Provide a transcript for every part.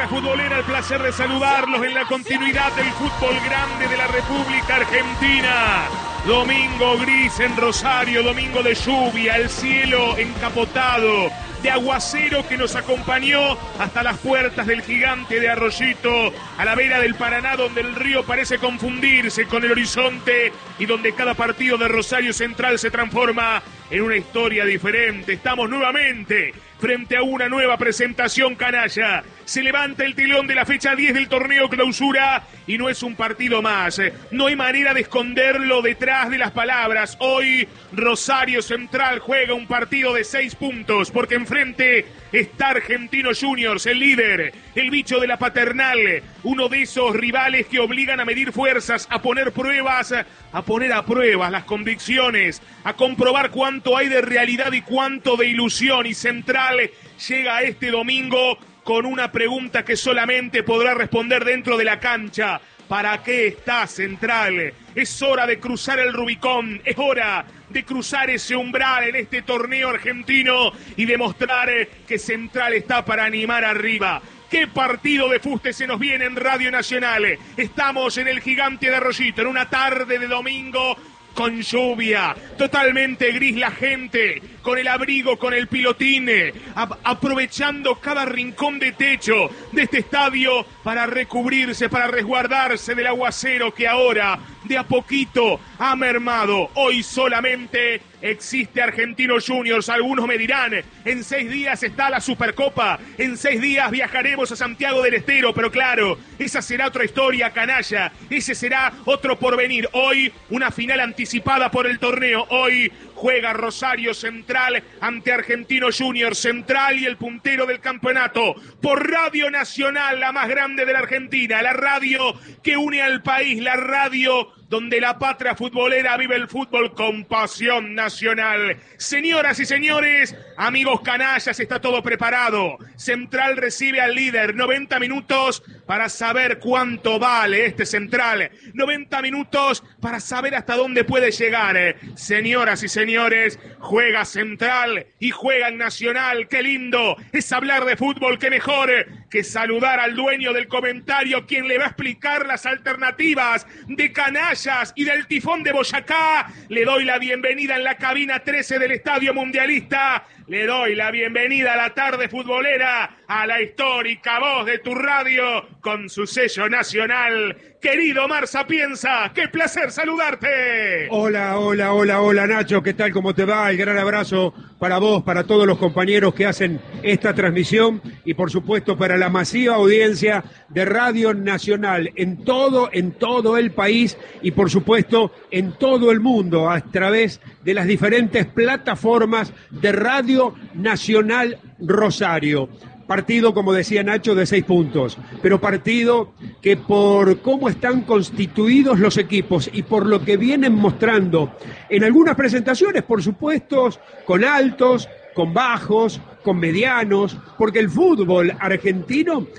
Patria Futbolera, el placer de saludarlos en la continuidad del fútbol grande de la República Argentina. Domingo gris en Rosario, domingo de lluvia, el cielo encapotado, de aguacero que nos acompañó hasta las puertas del gigante de Arroyito, a la vera del Paraná, donde el río parece confundirse con el horizonte y donde cada partido de Rosario Central se transforma en una historia diferente. Estamos nuevamente frente a una nueva presentación canalla. Se levanta el telón de la fecha 10 del torneo clausura y no es un partido más. No hay manera de esconderlo detrás de las palabras. Hoy Rosario Central juega un partido de 6 puntos porque enfrente está Argentinos Juniors, el líder, el bicho de la paternal, uno de esos rivales que obligan a medir fuerzas, a poner pruebas, a poner a pruebas las convicciones, a comprobar cuánto hay de realidad y cuánto de ilusión. Y Central llega este domingo con una pregunta que solamente podrá responder dentro de la cancha. ¿Para qué está Central? Es hora de cruzar el Rubicón, es hora de cruzar ese umbral en este torneo argentino y demostrar que Central está para animar arriba. ¿Qué partido de fuste se nos viene en Radio Nacional? Estamos en el Gigante de Arroyito, en una tarde de domingo con lluvia, totalmente gris la gente, con el abrigo, con el pilotín, aprovechando cada rincón de techo de este estadio para recubrirse, para resguardarse del aguacero que ahora de a poquito ha mermado. Hoy solamente existe Argentinos Juniors. Algunos me dirán, en 6 días está la Supercopa, en 6 días viajaremos a Santiago del Estero, pero claro, esa será otra historia canalla, ese será otro porvenir. Hoy una final anticipada por el torneo. Hoy juega Rosario Central ante Argentinos Juniors. Central y el puntero del campeonato por Radio Nacional, la más grande de la Argentina, la radio que une al país, la radio donde la patria futbolera vive el fútbol con pasión nacional. Señoras y señores, amigos canallas, está todo preparado. Central recibe al líder. 90 minutos para saber cuánto vale este Central. 90 minutos para saber hasta dónde puede llegar. Señoras y señores, juega Central y juega en Nacional. Qué lindo es hablar de fútbol, qué mejor que saludar al dueño del comentario, quien le va a explicar las alternativas de canallas y del Tifón de Boyacá. Le doy la bienvenida en la cabina 13 del Estadio Mundialista. Le doy la bienvenida a la tarde futbolera, a la histórica voz de tu radio con su sello nacional. Querido Omar Sapienza, qué placer saludarte. Hola Nacho, ¿qué tal? ¿Cómo te va? El gran abrazo para vos, para todos los compañeros que hacen esta transmisión y por supuesto para la masiva audiencia de Radio Nacional en todo el país y por supuesto en todo el mundo a través de las diferentes plataformas de Radio Nacional Rosario. Partido, como decía Nacho, de 6 puntos, pero partido que por cómo están constituidos los equipos y por lo que vienen mostrando en algunas presentaciones, por supuesto, con altos, con bajos, con medianos, porque el fútbol argentino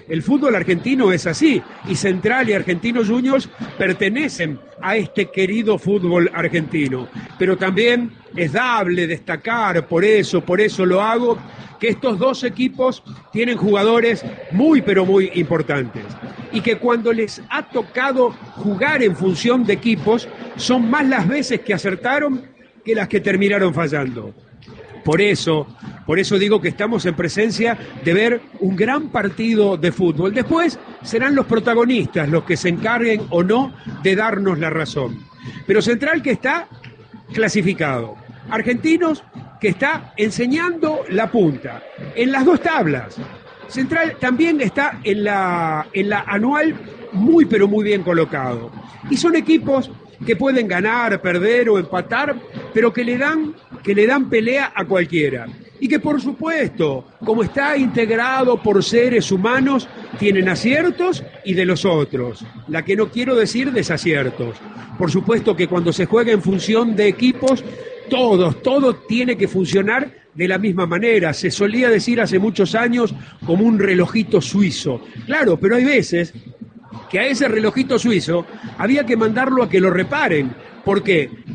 es así, y Central y Argentinos Juniors pertenecen a este querido fútbol argentino. Pero también es dable destacar, por eso lo hago, que estos dos equipos tienen jugadores muy pero muy importantes y que cuando les ha tocado jugar en función de equipos son más las veces que acertaron que las que terminaron fallando. Por eso digo que estamos en presencia de ver un gran partido de fútbol. Después serán los protagonistas los que se encarguen o no de darnos la razón. Pero Central que está clasificado. Argentinos que está enseñando la punta en las 2 tablas. Central también está en la anual muy pero muy bien colocado. Y son equipos que pueden ganar, perder o empatar, pero que le dan pelea a cualquiera. Y que por supuesto, como está integrado por seres humanos, tienen aciertos y de los otros. La que no quiero decir desaciertos. Por supuesto que cuando se juega en función de equipos, todo tiene que funcionar de la misma manera. Se solía decir hace muchos años como un relojito suizo. Claro, pero hay veces que a ese relojito suizo había que mandarlo a que lo reparen. ¿Por qué?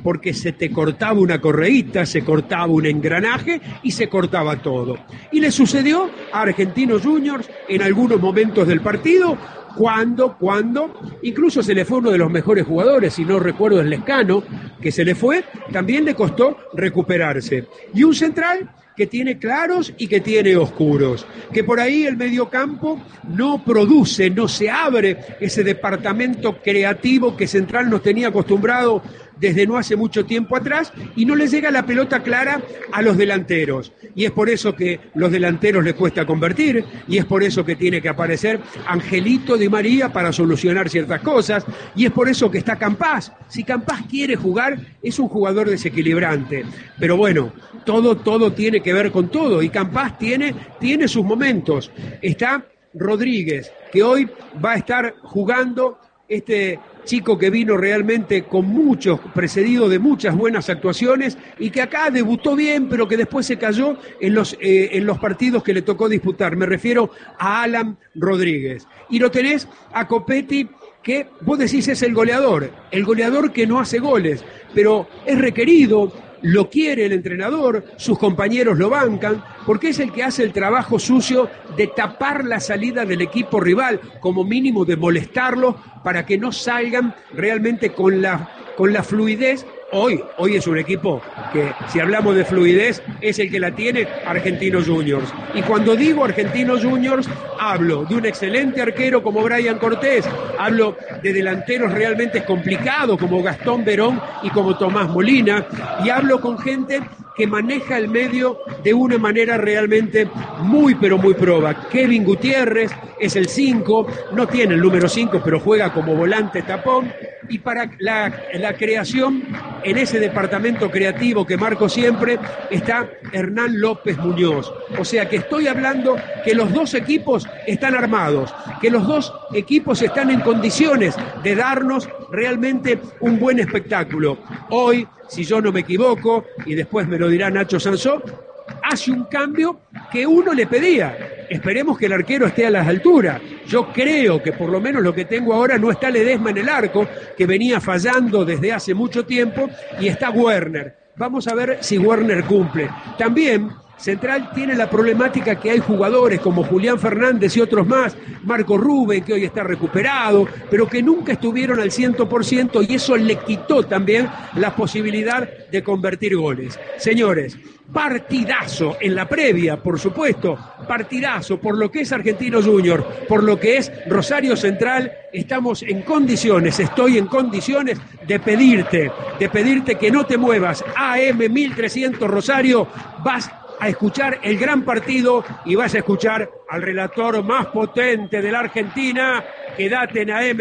porque se te cortaba una correíta, se cortaba un engranaje y se cortaba todo. Y le sucedió a Argentinos Juniors en algunos momentos del partido, cuando incluso se le fue uno de los mejores jugadores, si no recuerdo es Lescano, que se le fue, también le costó recuperarse. Y un central que tiene claros y que tiene oscuros, que por ahí el mediocampo no produce, no se abre ese departamento creativo que Central nos tenía acostumbrado desde no hace mucho tiempo atrás, y no le llega la pelota clara a los delanteros. Y es por eso que los delanteros les cuesta convertir, y es por eso que tiene que aparecer Angelito Di María para solucionar ciertas cosas, y es por eso que está Campás. Si Campás quiere jugar, es un jugador desequilibrante. Pero bueno, todo tiene que ver con todo, y Campás tiene sus momentos. Está Rodríguez, que hoy va a estar jugando, este chico que vino realmente con precedido de muchas buenas actuaciones, y que acá debutó bien, pero que después se cayó en los partidos que le tocó disputar. Me refiero a Alan Rodríguez. Y lo tenés a Copetti, que vos decís es el goleador que no hace goles, pero es requerido, lo quiere el entrenador, sus compañeros lo bancan, porque es el que hace el trabajo sucio de tapar la salida del equipo rival, como mínimo de molestarlo para que no salgan realmente con la fluidez. Hoy es un equipo que, si hablamos de fluidez, es el que la tiene Argentinos Juniors. Y cuando digo Argentinos Juniors, hablo de un excelente arquero como Brian Cortés, hablo de delanteros realmente complicados como Gastón Verón y como Tomás Molina, y hablo con gente que maneja el medio de una manera realmente muy, pero muy proba. Kevin Gutiérrez es el 5, no tiene el número 5, pero juega como volante tapón. Y para la creación, en ese departamento creativo que marco siempre, está Hernán López Muñoz. O sea que estoy hablando que los dos equipos están armados, que los dos equipos están en condiciones de darnos realmente un buen espectáculo. Hoy, si yo no me equivoco, y después me lo dirá Nacho Sansó, hace un cambio que uno le pedía. Esperemos que el arquero esté a las alturas. Yo creo que por lo menos lo que tengo ahora no está Ledesma en el arco, que venía fallando desde hace mucho tiempo, y está Werner. Vamos a ver si Werner cumple. También Central tiene la problemática que hay jugadores como Julián Fernández y otros más, Marco Rubén, que hoy está recuperado, pero que nunca estuvieron al 100%, y eso le quitó también la posibilidad de convertir goles. Señores, partidazo en la previa, por supuesto, partidazo por lo que es Argentinos Juniors, por lo que es Rosario Central. Estamos en condiciones, estoy en condiciones de pedirte que no te muevas. AM 1300 Rosario, vas a escuchar el gran partido y vas a escuchar al relator más potente de la Argentina. Quédate en AM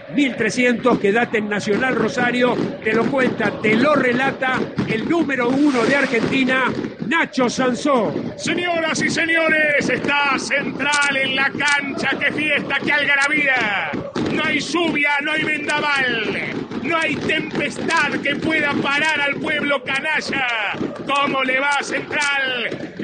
1300, quédate en Nacional Rosario, te lo cuenta, te lo relata el número 1 de Argentina, Nacho Sansó. Señoras y señores, está Central en la cancha. ¡Qué fiesta, qué algarabía! No hay lluvia, no hay vendaval, no hay tempestad que pueda parar al pueblo canalla. ¿Cómo le va, Central?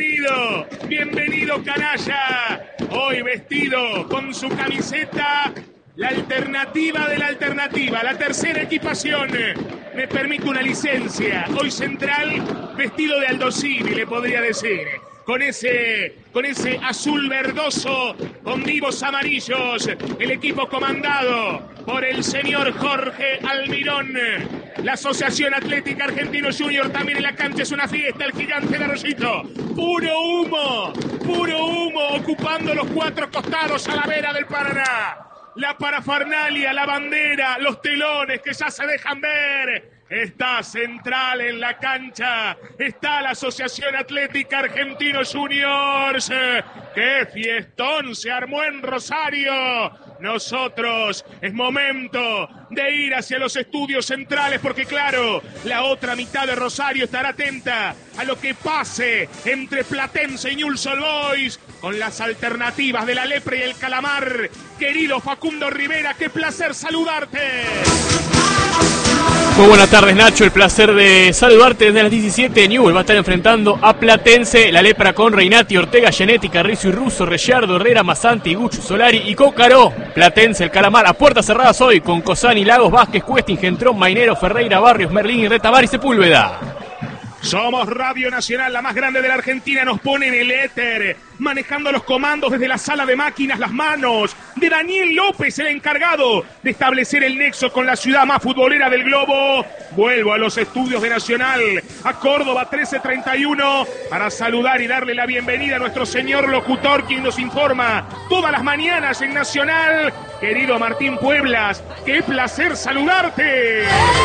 Bienvenido canalla. Hoy vestido con su camiseta, la alternativa de la alternativa, la tercera equipación. Me permite una licencia. Hoy Central vestido de Aldosini, le podría decir. Con ese azul verdoso, con vivos amarillos, el equipo comandado por el señor Jorge Almirón. La Asociación Atlética Argentinos Juniors también en la cancha, es una fiesta, el gigante de Arroyito. Puro humo, ocupando los cuatro costados a la vera del Paraná. La parafernalia, la bandera, los telones que ya se dejan ver. Está Central en la cancha, está la Asociación Atlética Argentinos Juniors. ¡Qué fiestón se armó en Rosario! Nosotros, es momento de ir hacia los estudios centrales, porque claro, la otra mitad de Rosario estará atenta a lo que pase entre Platense y Newell's Old Boys, con las alternativas de la lepre y el calamar. Querido Facundo Rivera, qué placer saludarte. Muy buenas tardes, Nacho, el placer de saludarte desde las 17. Newell's va a estar enfrentando a Platense, la lepra con Reinati, Ortega, Genetti, Carrizo y Russo, Rellardo, Herrera, Masanti, Gucci, Solari y Cócaro. Platense, el calamar, a puertas cerradas hoy con Cosani, Lagos, Vázquez, Cuestin, Gentrón, Mainero, Ferreira, Barrios, Merlín y Retabar y Sepúlveda. Somos Radio Nacional, la más grande de la Argentina, nos pone en el éter, manejando los comandos desde la sala de máquinas, las manos de Daniel López, el encargado de establecer el nexo con la ciudad más futbolera del globo. Vuelvo a los estudios de Nacional, a Córdoba 1331, para saludar y darle la bienvenida a nuestro señor locutor, quien nos informa todas las mañanas en Nacional. Querido Martín Pueblas, qué placer saludarte.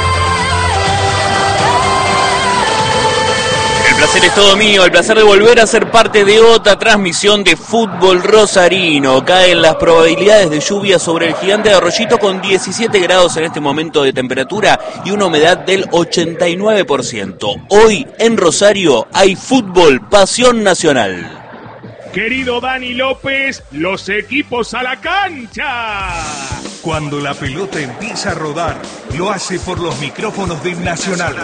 El placer es todo mío, el placer de volver a ser parte de otra transmisión de fútbol rosarino. Caen las probabilidades de lluvia sobre el gigante de Arroyito con 17 grados en este momento de temperatura y una humedad del 89%. Hoy en Rosario hay fútbol, pasión nacional. Querido Dani López, los equipos a la cancha. Cuando la pelota empieza a rodar, lo hace por los micrófonos de Nacional.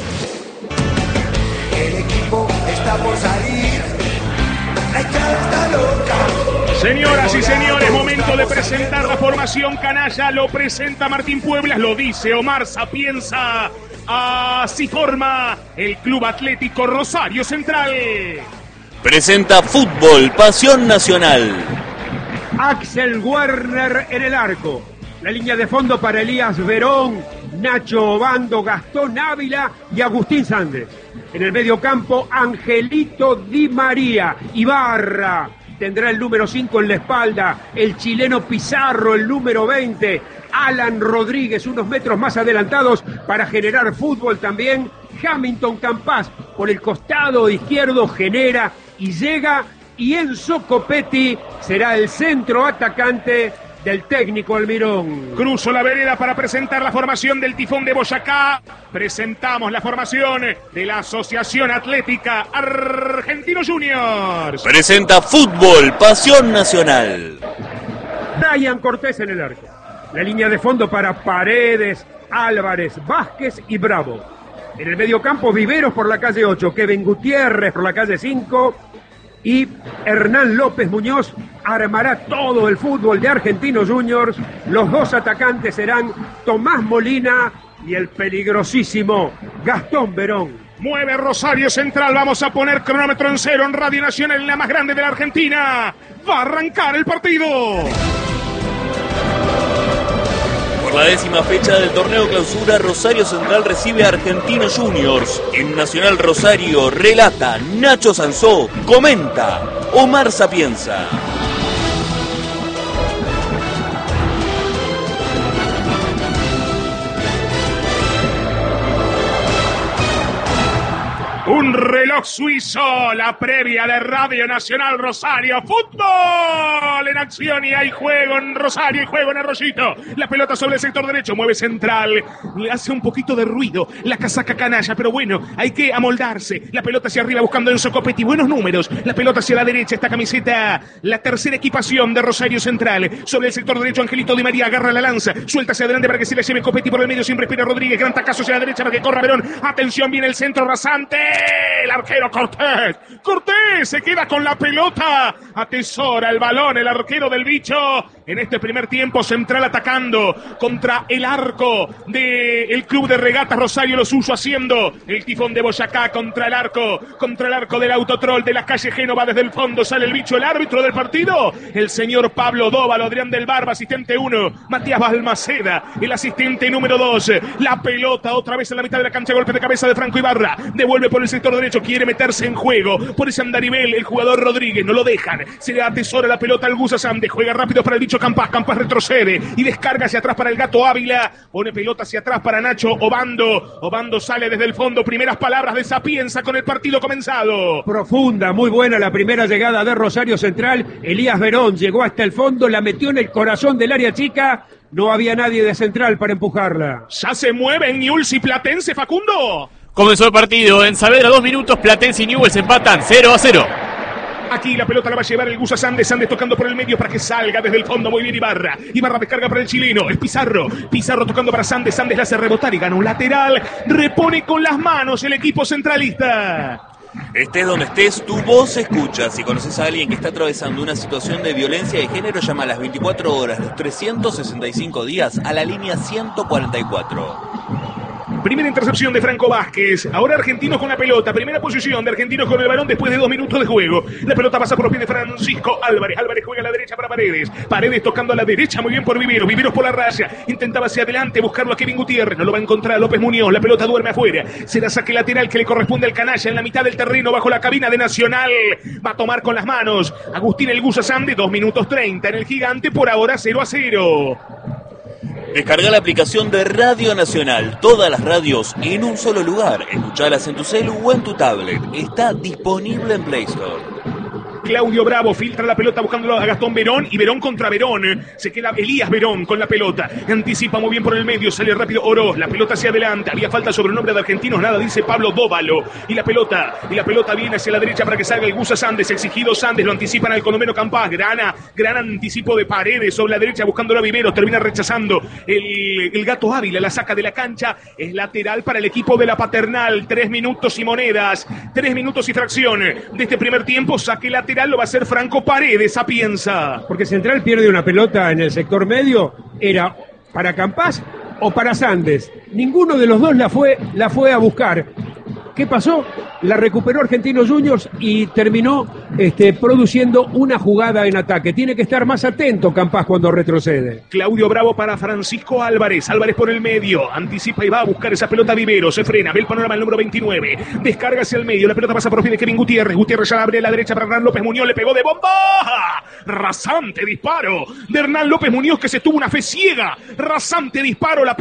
El equipo está por salir, la hinchada está loca. Señoras y señores, momento de presentar la formación canalla. Lo presenta Martín Pueblas, lo dice Omar Sapienza. Así forma el Club Atlético Rosario Central. Presenta fútbol, pasión nacional. Axel Werner en el arco. La línea de fondo para Elías Verón, Nacho Obando, Gastón Ávila y Agustín Sández. En el mediocampo, Angelito Di María. Ibarra tendrá el número 5 en la espalda. El chileno Pizarro, el número 20. Alan Rodríguez, unos metros más adelantados para generar fútbol también. Hamilton Campas por el costado izquierdo genera y llega. Y Enzo Copetti será el centro atacante del técnico Almirón. Cruzo la vereda para presentar la formación del Tifón de Boyacá. Presentamos la formación de la Asociación Atlética Argentino Juniors. Presenta fútbol, pasión nacional. Brian Cortés en el arco. La línea de fondo para Paredes, Álvarez, Vázquez y Bravo. En el mediocampo, Viveros por la calle 8, Kevin Gutiérrez por la calle 5 y Hernán López Muñoz armará todo el fútbol de Argentinos Juniors. Los dos atacantes serán Tomás Molina y el peligrosísimo Gastón Verón. Mueve Rosario Central, vamos a poner cronómetro en cero en Radio Nacional, la más grande de la Argentina. Va a arrancar el partido. Por la 10ª fecha del torneo clausura, Rosario Central recibe a Argentinos Juniors. En Nacional Rosario relata Nacho Sansó, comenta Omar Sapienza. Un reloj suizo, la previa de Radio Nacional Rosario. Fútbol en acción y hay juego en Rosario y juego en Arroyito. La pelota sobre el sector derecho, mueve Central. Le hace un poquito de ruido la casaca canalla, pero bueno, hay que amoldarse. La pelota hacia arriba buscando Enzo Copetti, buenos números. La pelota hacia la derecha, esta camiseta, la tercera equipación de Rosario Central. Sobre el sector derecho, Angelito Di María agarra la lanza, suelta hacia adelante para que se la lleve Copetti por el medio, siempre espera Rodríguez. Gran tacazo hacia la derecha para que corra Verón. Atención, viene el centro rasante. El arquero Cortés. Cortés se queda con la pelota. Atesora el balón el arquero del bicho. En este primer tiempo, Central atacando contra el arco del Club de Regatas Rosario, lo suyo haciendo el Tifón de Boyacá contra el arco del Autotrol de la calle Génova. Desde el fondo sale el bicho, el árbitro del partido, el señor Pablo Dóvalo, Adrián del Barba, asistente 1, Matías Balmaceda, el asistente número 2. La pelota otra vez en la mitad de la cancha, golpe de cabeza de Franco Ibarra, devuelve por el sector derecho, quiere meterse en juego por ese andarivel el jugador Rodríguez, no lo dejan, se le atesora la pelota al Gusa Sande, juega rápido para el bicho Campas retrocede y descarga hacia atrás para el Gato Ávila, pone pelota hacia atrás para Nacho Obando sale desde el fondo. Primeras palabras de Sapienza con el partido comenzado. Profunda, muy buena la primera llegada de Rosario Central. Elías Verón llegó hasta el fondo, la metió en el corazón del área chica. No había nadie de Central para empujarla. Ya se mueve en Newell's y Platense, Facundo. Comenzó el partido en Saavedra, 2 minutos, Platense y Newell's empatan 0-0. Aquí la pelota la va a llevar el Gusa Sandes. Sandes tocando por el medio para que salga desde el fondo. Muy bien Ibarra. Ibarra descarga para el chileno. Es Pizarro. Pizarro tocando para Sandes. Sandes la hace rebotar y gana un lateral. Repone con las manos el equipo centralista. Estés donde estés, tu voz se escucha. Si conoces a alguien que está atravesando una situación de violencia de género, llama a las 24 horas, los 365 días, a la línea 144. Primera intercepción de Franco Vázquez. Ahora Argentinos con la pelota. Primera posición de Argentinos con el balón después de 2 minutos de juego. La pelota pasa por los pies de Francisco Álvarez. Álvarez juega a la derecha para Paredes. Paredes tocando a la derecha. Muy bien por Viveros. Viveros por la raya. Intentaba hacia adelante buscarlo a Kevin Gutiérrez. No lo va a encontrar López Muñoz. La pelota duerme afuera. Será saque lateral que le corresponde al canalla en la mitad del terreno bajo la cabina de Nacional. Va a tomar con las manos Agustín El Gusa Sandes. 2 minutos 30 en el Gigante. Por ahora 0-0. Descarga la aplicación de Radio Nacional. Todas las radios en un solo lugar. Escuchalas en tu celu o en tu tablet. Está disponible en Play Store. Claudio Bravo filtra la pelota buscándolo a Gastón Verón y Verón contra Verón. Se queda Elías Verón con la pelota. Anticipa muy bien por el medio, sale rápido Oroz. La pelota hacia adelante. Había falta sobre el nombre de Argentinos, nada, dice Pablo Dóvalo. Y la pelota viene hacia la derecha para que salga el Gusa Sandes. Exigido Sandes, lo anticipan al Condomeno Campás. Gran anticipo de Paredes sobre la derecha buscándolo a Viveros. Termina rechazando el Gato Ávila, la saca de la cancha. Es lateral para el equipo de la Paternal. 3 minutos y monedas. 3 minutos y fracción de este primer tiempo. Saque lateral. Lo va a hacer Franco Paredes, Sapienza. Porque Central pierde una pelota en el sector medio, era para Campás o para Sandes. Ninguno de los dos la fue a buscar. ¿Qué pasó? La recuperó Argentinos Juniors y terminó produciendo una jugada en ataque. Tiene que estar más atento Campás cuando retrocede. Claudio Bravo para Francisco Álvarez. Álvarez por el medio. Anticipa y va a buscar esa pelota Vivero. Se frena. Ve el panorama el número 29. Descarga hacia el medio. La pelota pasa por los pies de Kevin Gutiérrez. Gutiérrez ya la abre a la derecha para Hernán López Muñoz. Le pegó de bomba. Rasante disparo de Hernán López Muñoz que se tuvo una fe ciega. Rasante disparo. La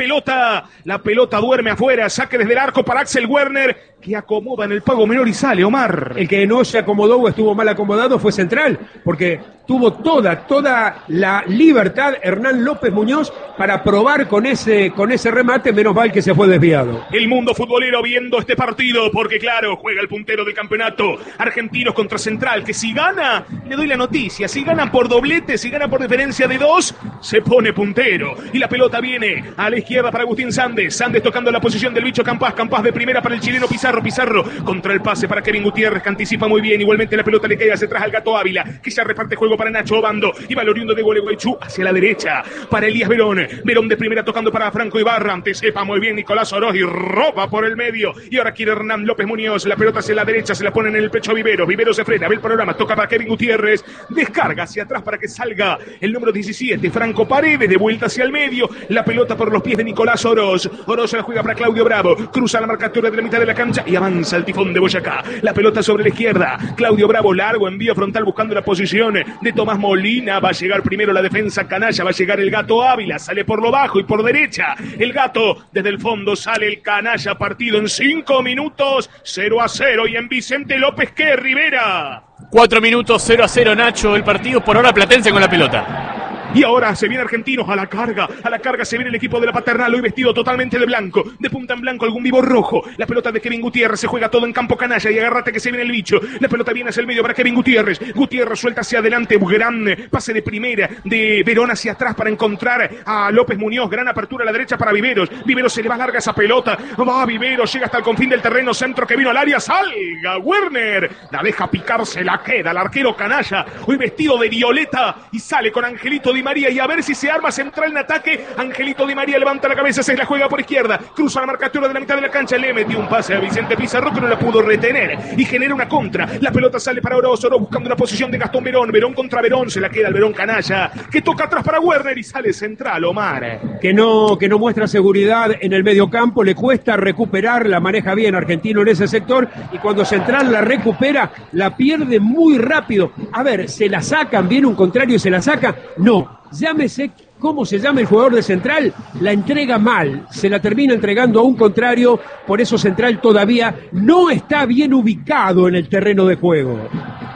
pelota duerme afuera. Saque desde el arco para Axel Werner, que acomoda en el pago menor y sale, Omar. El que no se acomodó o estuvo mal acomodado fue Central, porque tuvo toda la libertad Hernán López Muñoz para probar con ese remate, menos mal que se fue desviado. El mundo futbolero viendo este partido, porque claro, juega el puntero del campeonato, Argentinos contra Central, que si gana, le doy la noticia, si gana por doblete, si gana por diferencia de 2, se pone puntero. Y la pelota viene a la izquierda para Agustín Sandes, Sandes tocando la posición del bicho Campás, Campás de primera para el chileno Pizarro, contra el pase para Kevin Gutiérrez, que anticipa muy bien, igualmente la pelota le cae hacia atrás al Gato Ávila, que ya reparte juego para Nacho Obando, y va el oriundo de Gualeguaychú hacia la derecha, para Elías Verón, Verón de primera tocando para Franco Ibarra, anticipa muy bien Nicolás Oroz y roba por el medio, y ahora quiere Hernán López Muñoz, la pelota hacia la derecha, se la pone en el pecho a Viveros, Viveros se frena, ve el panorama, toca para Kevin Gutiérrez, descarga hacia atrás para que salga el número 17, Franco Paredes, de vuelta hacia el medio, la pelota por los pies de Nicolás Oroz, Oroz se la juega para Claudio Bravo, cruza la marcatura de la mitad de la cancha y avanza el Tifón de Boyacá, la pelota sobre la izquierda, Claudio Bravo largo, envío frontal buscando la posición de Tomás Molina, va a llegar primero la defensa canalla, va a llegar el Gato Ávila, sale por lo bajo y por derecha, el Gato desde el fondo, sale el canalla, partido en 5 minutos, 0-0 y en Vicente López que Rivera. 4 minutos, 0-0 Nacho, el partido por ahora Platense con la pelota. Y ahora se viene Argentinos a la carga se viene el equipo de la Paternal, hoy vestido totalmente de blanco, de punta en blanco, algún vivo rojo, la pelota de Kevin Gutiérrez, se juega todo en campo canalla y agárrate que se viene el bicho, la pelota viene hacia el medio para Kevin Gutiérrez suelta hacia adelante, gran pase de primera de Verón hacia atrás para encontrar a López Muñoz, gran apertura a la derecha para Viveros se le va larga esa pelota, va Viveros, llega hasta el confín del terreno, centro que vino al área, salga Werner, la deja picar, se la queda el arquero canalla, hoy vestido de violeta y sale con Angelito Di María y a ver si se arma Central en ataque. Angelito Di María levanta la cabeza, se la juega por izquierda, cruza la marcatura de la mitad de la cancha, le metió un pase a Vicente Pizarro que no la pudo retener y genera una contra. La pelota sale para Oroz buscando una posición de Gastón Verón, Verón contra Verón, se la queda el Verón canalla, que toca atrás para Werner y sale Central, Omar. Que no muestra seguridad en el medio campo, le cuesta recuperar, la maneja bien Argentino en ese sector y cuando Central la recupera, la pierde muy rápido. A ver, ¿se la sacan? ¿Viene un contrario y se la saca? No. Llámese cómo se llama el jugador de Central, la entrega mal, se la termina entregando a un contrario, por eso Central todavía no está bien ubicado en el terreno de juego.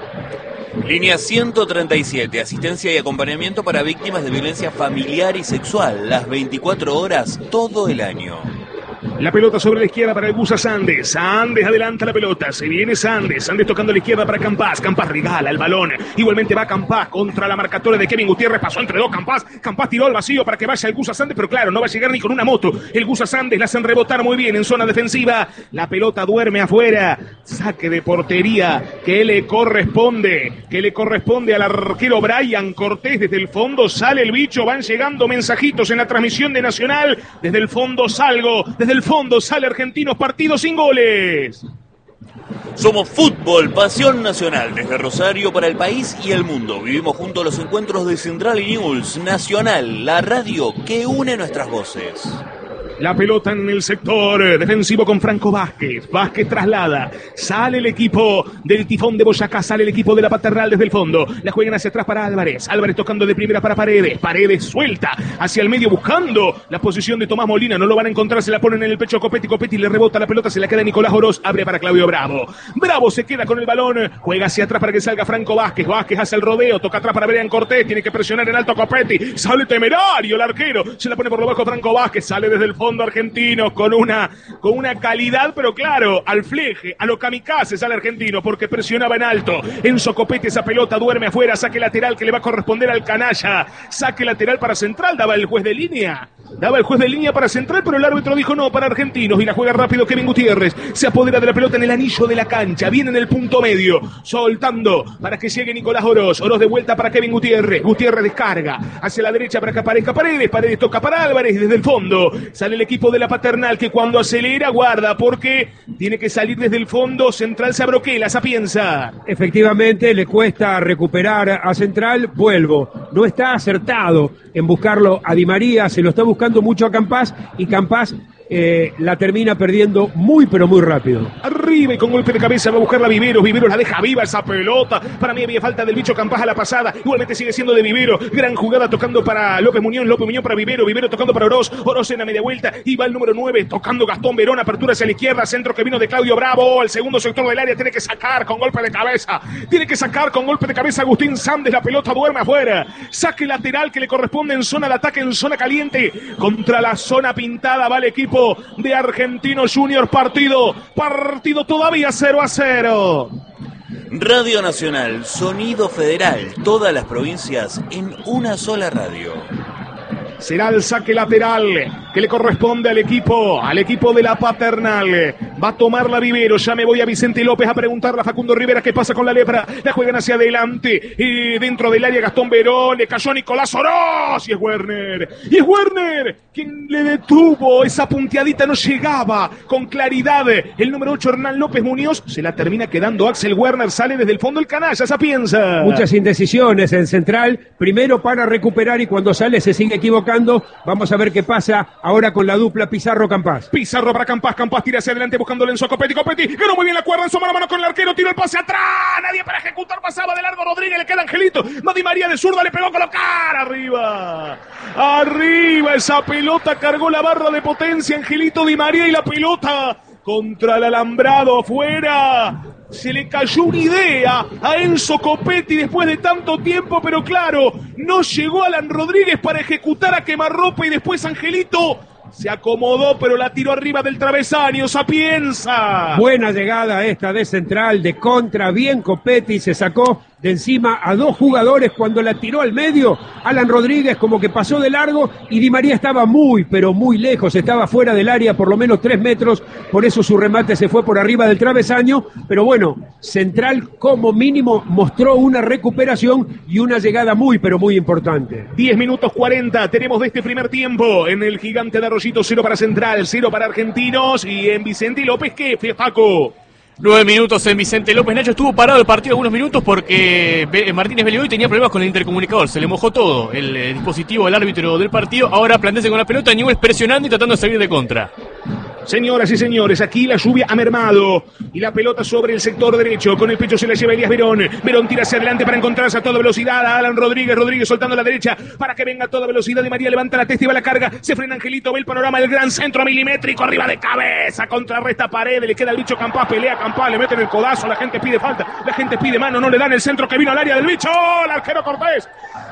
Línea 137, asistencia y acompañamiento para víctimas de violencia familiar y sexual, las 24 horas, todo el año. La pelota sobre la izquierda para el Gusa Sandes. Sandes adelanta la pelota. Se viene Sandes. Sandes tocando a la izquierda para Campás. Campás regala el balón. Igualmente va Campás contra la marcatoria de Kevin Gutiérrez. Pasó entre dos Campás. Campás tiró al vacío para que vaya el Gusa Sandes. Pero claro, no va a llegar ni con una moto. El Gusa Sandes la hacen rebotar muy bien en zona defensiva. La pelota duerme afuera. Saque de portería que le corresponde. Al arquero Brian Cortés. Desde el fondo sale el bicho. Van llegando mensajitos en la transmisión de Nacional. Desde el fondo salgo. Desde el fondo sale Argentinos, partido sin goles. Somos fútbol, pasión nacional, desde Rosario para el país y el mundo. Vivimos juntos los encuentros de Central y News Nacional, la radio que une nuestras voces. La pelota en el sector defensivo con Franco Vázquez. Vázquez traslada. Sale el equipo del Tifón de Boyacá. Sale el equipo de la Paternal desde el fondo. La juegan hacia atrás para Álvarez. Álvarez tocando de primera para Paredes. Paredes suelta hacia el medio buscando la posición de Tomás Molina. No lo van a encontrar. Se la ponen en el pecho a Copetti. Copetti le rebota la pelota. Se la queda Nicolás Oroz. Abre para Claudio Bravo. Bravo se queda con el balón. Juega hacia atrás para que salga Franco Vázquez. Vázquez hace el rodeo. Toca atrás para Brian Cortés. Tiene que presionar en alto a Copetti. Sale temerario el arquero. Se la pone por lo bajo Franco Vázquez. Sale desde el fondo Argentinos con una calidad, pero claro, al fleje, a lo kamikaze sale Argentino porque presionaba en alto. Enzo Copetti, esa pelota duerme afuera, saque lateral que le va a corresponder al canalla. Saque lateral para Central, daba el juez de línea para Central, pero el árbitro dijo no, para Argentinos, y la juega rápido Kevin Gutiérrez. Se apodera de la pelota en el anillo de la cancha, viene en el punto medio, soltando para que llegue Nicolás Oroz. Oroz de vuelta para Kevin Gutiérrez. Gutiérrez descarga hacia la derecha para que aparezca Paredes. Paredes toca para Álvarez, desde el fondo sale el equipo de la Paternal que cuando acelera guarda porque tiene que salir desde el fondo. Central se abroquela, Sapienza. Efectivamente le cuesta recuperar a Central. Vuelvo, no está acertado en buscarlo a Di María, se lo está buscando mucho a Campás y Campás la termina perdiendo muy pero muy rápido. Arriba y con golpe de cabeza va a buscar la Viveros. Viveros la deja viva esa pelota. Para mí había falta del bicho Campás a la pasada. Igualmente sigue siendo de Viveros. Gran jugada tocando para López Muñoz. López Muñoz para Viveros. Viveros tocando para Oroz. Oroz en la media vuelta. Y va el número 9 tocando Gastón Verón. Apertura hacia la izquierda. Centro que vino de Claudio Bravo. Al segundo sector del área. Tiene que sacar con golpe de cabeza. Agustín Sandes. La pelota duerme afuera. Saque lateral que le corresponde en zona de ataque, en zona caliente. Contra la zona pintada va el equipo de Argentinos Juniors. Partido todavía 0-0. Radio Nacional, sonido federal, todas las provincias en una sola radio. Será el saque lateral que le corresponde al equipo de la Paternal. Va a tomar la Vivero. Ya me voy a Vicente López a preguntarle a Facundo Rivera qué pasa con la lepra. La juegan hacia adelante. Y dentro del área Gastón Verón. Le cayó Nicolás Oroz. Y es Werner. Quien le detuvo esa punteadita. No llegaba con claridad. El número 8, Hernán López Muñoz. Se la termina quedando Axel Werner. Sale desde el fondo el canalla. Sapienza. Muchas indecisiones en Central. Primero para recuperar y cuando sale se sigue equivocando. Vamos a ver qué pasa ahora con la dupla Pizarro-Campás. Pizarro para Campás. Campás tira hacia adelante buscando Lenzo Copetti. Ganó muy bien la cuerda en su mano a mano con el arquero. Tiro el pase atrás. Nadie para ejecutar. Pasaba de largo Rodríguez. Le queda Angelito. Di María de zurda. Le pegó a colocar. Arriba. Esa pelota cargó la barra de potencia. Angelito Di María y la pelota contra el alambrado afuera. Se le cayó una idea a Enzo Copetti después de tanto tiempo, pero claro, no llegó Alan Rodríguez para ejecutar a quemarropa y después Angelito se acomodó, pero la tiró arriba del travesaño. Sapienza. Buena llegada esta de Central, de contra, bien Copetti, se sacó de encima a dos jugadores cuando la tiró al medio. Alan Rodríguez como que pasó de largo y Di María estaba muy, pero muy lejos, estaba fuera del área por lo menos 3 metros, por eso su remate se fue por arriba del travesaño, pero bueno, Central como mínimo mostró una recuperación y una llegada muy, pero muy importante. 10 minutos 40 tenemos de este primer tiempo en el Gigante de Arroyito. 0 para Central, 0 para Argentinos y en Vicente López, ¿qué, Paco? 9 minutos en Vicente López. Nacho, estuvo parado el partido algunos minutos porque Martínez Beligoy tenía problemas con el intercomunicador. Se le mojó todo el dispositivo del árbitro del partido. Ahora Platense con la pelota, Newell's presionando y tratando de salir de contra. Señoras y señores, aquí la lluvia ha mermado y la pelota sobre el sector derecho. Con el pecho se la lleva Elías Verón. Verón tira hacia adelante para encontrarse a toda velocidad a Alan Rodríguez. Rodríguez soltando a la derecha para que venga a toda velocidad. Di María levanta la testa y va la carga. Se frena Angelito, ve el panorama del gran centro milimétrico arriba de cabeza. Contrarresta Paredes, le queda el bicho Campás. Pelea Campás, le meten el codazo. La gente pide falta, la gente pide mano. No le dan el centro que vino al área del bicho. El arquero Cortés.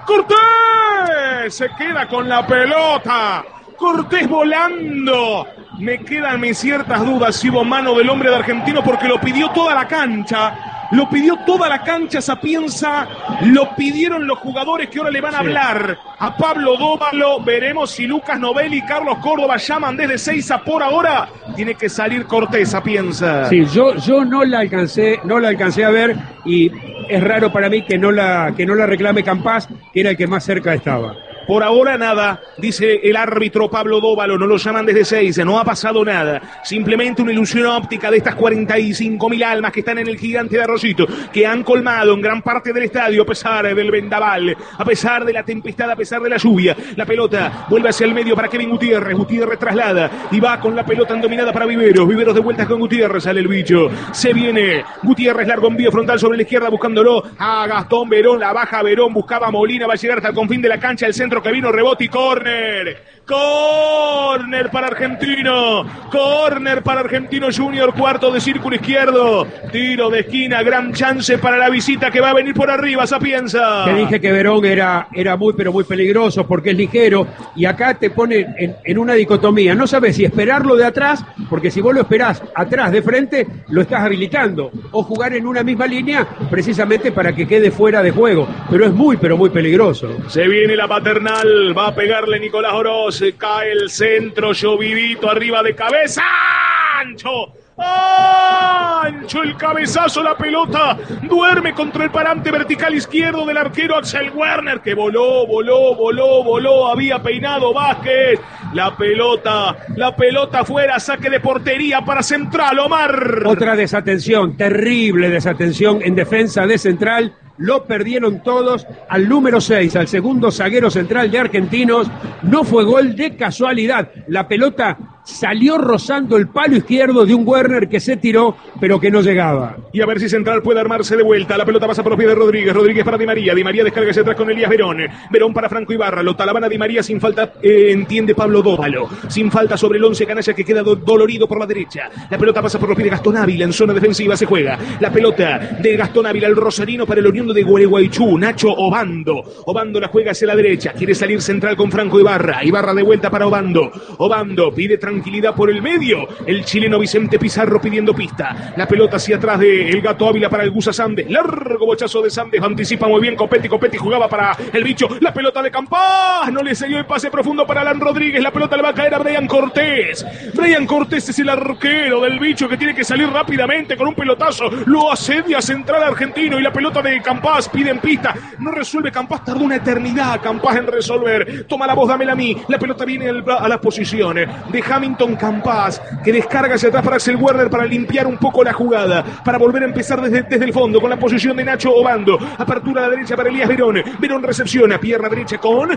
¡Cortés! Se queda con la pelota. Cortés volando Me quedan ciertas dudas si hubo mano del hombre de Argentino porque lo pidió toda la cancha. Lo pidió toda la cancha Sapienza, lo pidieron los jugadores que ahora le van a hablar a Pablo Dóvalo. Veremos si Lucas Novelli y Carlos Córdoba llaman desde Seiza. Por ahora tiene que salir Cortés, Sapienza. Sí, yo no la alcancé a ver y es raro para mí que no la reclame Campás, que era el que más cerca estaba. Por ahora nada, dice el árbitro Pablo Dóvalo, no lo llaman desde Seiza, no ha pasado nada. Simplemente una ilusión óptica de estas 45.000 almas que están en el Gigante de Arroyito, que han colmado en gran parte del estadio a pesar del vendaval, a pesar de la tempestad, a pesar de la lluvia. La pelota vuelve hacia el medio para Kevin Gutiérrez, Gutiérrez traslada y va con la pelota endominada para Viveros, Viveros de vuelta con Gutiérrez, sale el bicho, se viene Gutiérrez, largo envío frontal sobre la izquierda buscándolo a Gastón Verón, la baja Verón, buscaba a Molina, va a llegar hasta el confín de la cancha, el centro que vino, rebote y córner para Argentino, córner para Argentino Junior, cuarto de círculo izquierdo, tiro de esquina, gran chance para la visita que va a venir por arriba, Sapienza. Te dije que Verón era muy pero muy peligroso porque es ligero y acá te pone en una dicotomía, no sabes si esperarlo de atrás, porque si vos lo esperás atrás de frente, lo estás habilitando, o jugar en una misma línea precisamente para que quede fuera de juego, pero es muy pero muy peligroso. Se viene la paternal, va a pegarle Nicolás Oroz, cae el centro, llovidito arriba de cabeza, ancho el cabezazo, la pelota duerme contra el parante vertical izquierdo del arquero Axel Werner, que voló, había peinado Vázquez, la pelota fuera, saque de portería para Central, Omar. Otra desatención, terrible desatención en defensa de Central. Lo perdieron todos al número 6, al segundo zaguero central de Argentinos. No fue gol de casualidad. La pelota salió rozando el palo izquierdo de un Werner que se tiró, pero que no llegaba. Y a ver si Central puede armarse de vuelta. La pelota pasa por los pies de Rodríguez. Rodríguez para Di María. Di María descarga hacia atrás con Elías Verón. Verón para Franco Ibarra. Lo talaban a Di María sin falta, entiende Pablo Dóvalo. Sin falta sobre el 11 canalla que queda dolorido por la derecha. La pelota pasa por los pies de Gastón Ávila. En zona defensiva se juega. La pelota de Gastón Ávila, el rosarino para el oriundo de Gualeguaychú. Nacho Obando. Obando la juega hacia la derecha. Quiere salir Central con Franco Ibarra. Ibarra de vuelta para Obando. Obando pide tranquilidad por el medio. El chileno Vicente Pizarro pidiendo pista. La pelota hacia atrás de el Gato Ávila para el Gusa Sandes. Largo bochazo de Sandes. Anticipa muy bien Copetti jugaba para el bicho. La pelota de Campás. No le salió el pase profundo para Alan Rodríguez. La pelota le va a caer a Brian Cortés. Brian Cortés es el arquero del bicho que tiene que salir rápidamente con un pelotazo. Lo asedia Central Argentino y la pelota de Campás pide en pista. No resuelve Campás. Tardó una eternidad Campás en resolver. Toma la voz, dámela a mí. La pelota viene a las posiciones de Hamilton Campás, que descarga hacia atrás para Axel Werner para limpiar un poco la jugada, para volver a empezar desde el fondo con la posición de Nacho Obando. Apertura a la derecha para Elías Verón. Verón recepciona, pierna derecha con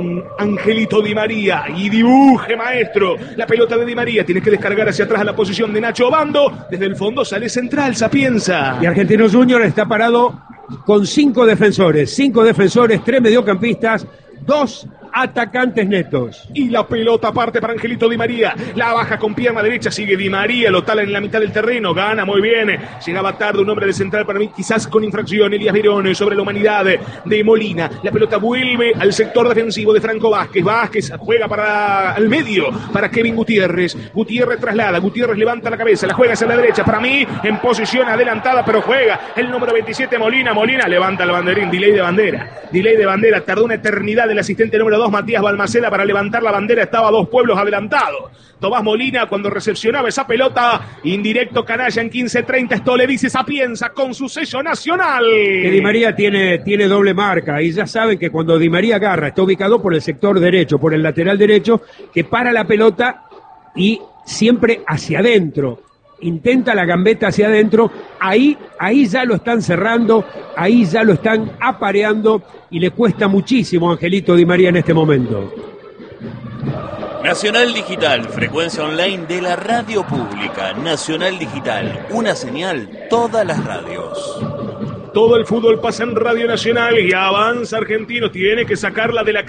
Angelito Di María. Y dibuje, maestro. La pelota de Di María tiene que descargar hacia atrás a la posición de Nacho Obando. Desde el fondo sale Central, Sapienza. Y Argentinos Junior está parado con 5 defensores, 3 mediocampistas, 2 atacantes netos. Y la pelota parte para Angelito Di María. La baja con pierna derecha, sigue Di María, lo tala en la mitad del terreno, gana muy bien. Llegaba tarde un hombre de Central para mí, quizás con infracción. Elías Verón sobre la humanidad de Molina. La pelota vuelve al sector defensivo de Franco Vázquez. Vázquez juega para el medio, para Kevin Gutiérrez. Gutiérrez traslada, Gutiérrez levanta la cabeza, la juega hacia la derecha. Para mí, en posición adelantada, pero juega el número 27, Molina. Molina levanta el banderín, delay de bandera. Tardó una eternidad el asistente número 2, Matías Balmaceda, para levantar la bandera. Estaba 2 pueblos adelantados. Tomás Molina, cuando recepcionaba esa pelota, indirecto canalla en 15:30. Esto le dice Sapienza con su sello nacional. Que Di María tiene doble marca y ya saben que cuando Di María agarra, está ubicado por el sector derecho, por el lateral derecho, que para la pelota y siempre hacia adentro. Intenta la gambeta hacia adentro, ahí ya lo están cerrando, ahí ya lo están apareando y le cuesta muchísimo a Angelito Di María en este momento. Nacional Digital, frecuencia online de la radio pública. Nacional Digital, una señal, todas las radios. Todo el fútbol pasa en Radio Nacional y avanza Argentino. Tiene que sacarla de la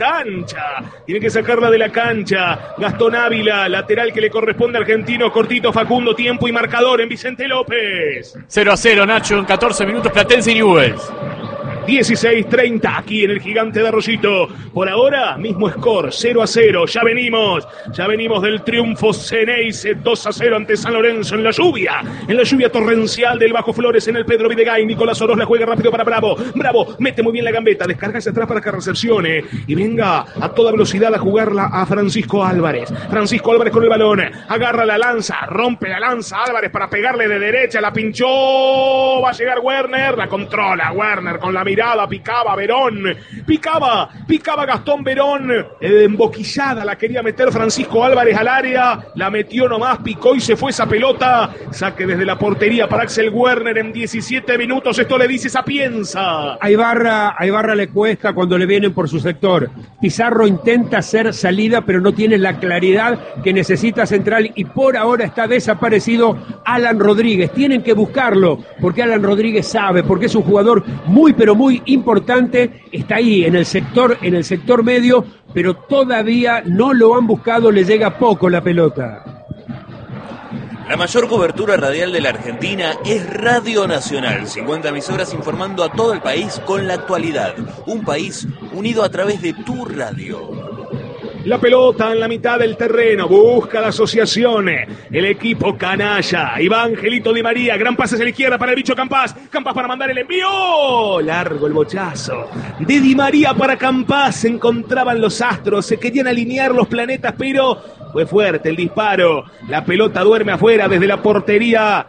cancha. Gastón Ávila, lateral que le corresponde a Argentino. Cortito, Facundo, tiempo y marcador en Vicente López. 0-0, Nacho, en 14 minutos, Platense y Newell's. 16:30 aquí en el Gigante de Arroyito. Por ahora, mismo score, 0-0. Ya venimos del triunfo Ceneice 2-0 ante San Lorenzo en la lluvia torrencial del Bajo Flores en el Pedro Videgain. Nicolás Oroz la juega rápido para Bravo. Bravo mete muy bien la gambeta, descarga hacia atrás para que recepcione y venga a toda velocidad a jugarla a Francisco Álvarez. Francisco Álvarez con el balón, agarra la lanza, rompe la lanza Álvarez para pegarle de derecha, la pinchó, va a llegar Werner, la controla Werner con la mirada, picaba Verón, picaba Gastón Verón, emboquillada la quería meter Francisco Álvarez al área, la metió nomás, picó y se fue esa pelota, saque desde la portería para Axel Werner en 17 minutos, esto le dice Sapienza. A Ibarra le cuesta cuando le vienen por su sector. Pizarro intenta hacer salida, pero no tiene la claridad que necesita central y por ahora está desaparecido Alan Rodríguez. Tienen que buscarlo, porque Alan Rodríguez sabe, porque es un jugador muy, pero muy importante. Está ahí en el sector medio, pero todavía no lo han buscado, le llega poco la pelota. La mayor cobertura radial de la Argentina es Radio Nacional. 50 emisoras informando a todo el país con la actualidad. Un país unido a través de tu radio. La pelota en la mitad del terreno, busca la asociación, el equipo canalla, Iván Angelito Di María, gran pase hacia la izquierda para el bicho Campás para mandar el envío, largo el bochazo, de Di María para Campás, se encontraban los astros, se querían alinear los planetas, pero fue fuerte el disparo, la pelota duerme afuera desde la portería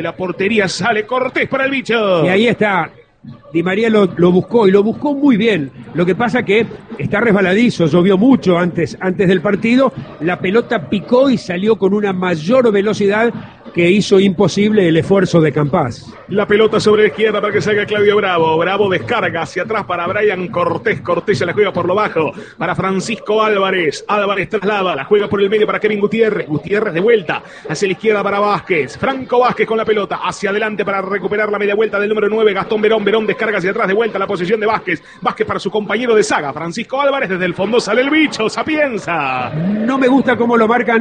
sale Cortés para el bicho. Y ahí está. Di María lo buscó y lo buscó muy bien. Lo que pasa que está resbaladizo, llovió mucho antes del partido. La pelota picó y salió con una mayor velocidad que hizo imposible el esfuerzo de Campás. La pelota sobre la izquierda para que salga Claudio Bravo. Bravo descarga hacia atrás para Brian Cortés. Cortés se la juega por lo bajo para Francisco Álvarez. Álvarez traslada, la juega por el medio para Kevin Gutiérrez. Gutiérrez de vuelta hacia la izquierda para Vázquez. Franco Vázquez con la pelota hacia adelante para recuperar la media vuelta del número 9, Gastón Verón. Verón descarga hacia atrás de vuelta la posición de Vázquez. Vázquez para su compañero de saga, Francisco Álvarez. Desde el fondo sale el bicho, Sapienza. No me gusta cómo lo marcan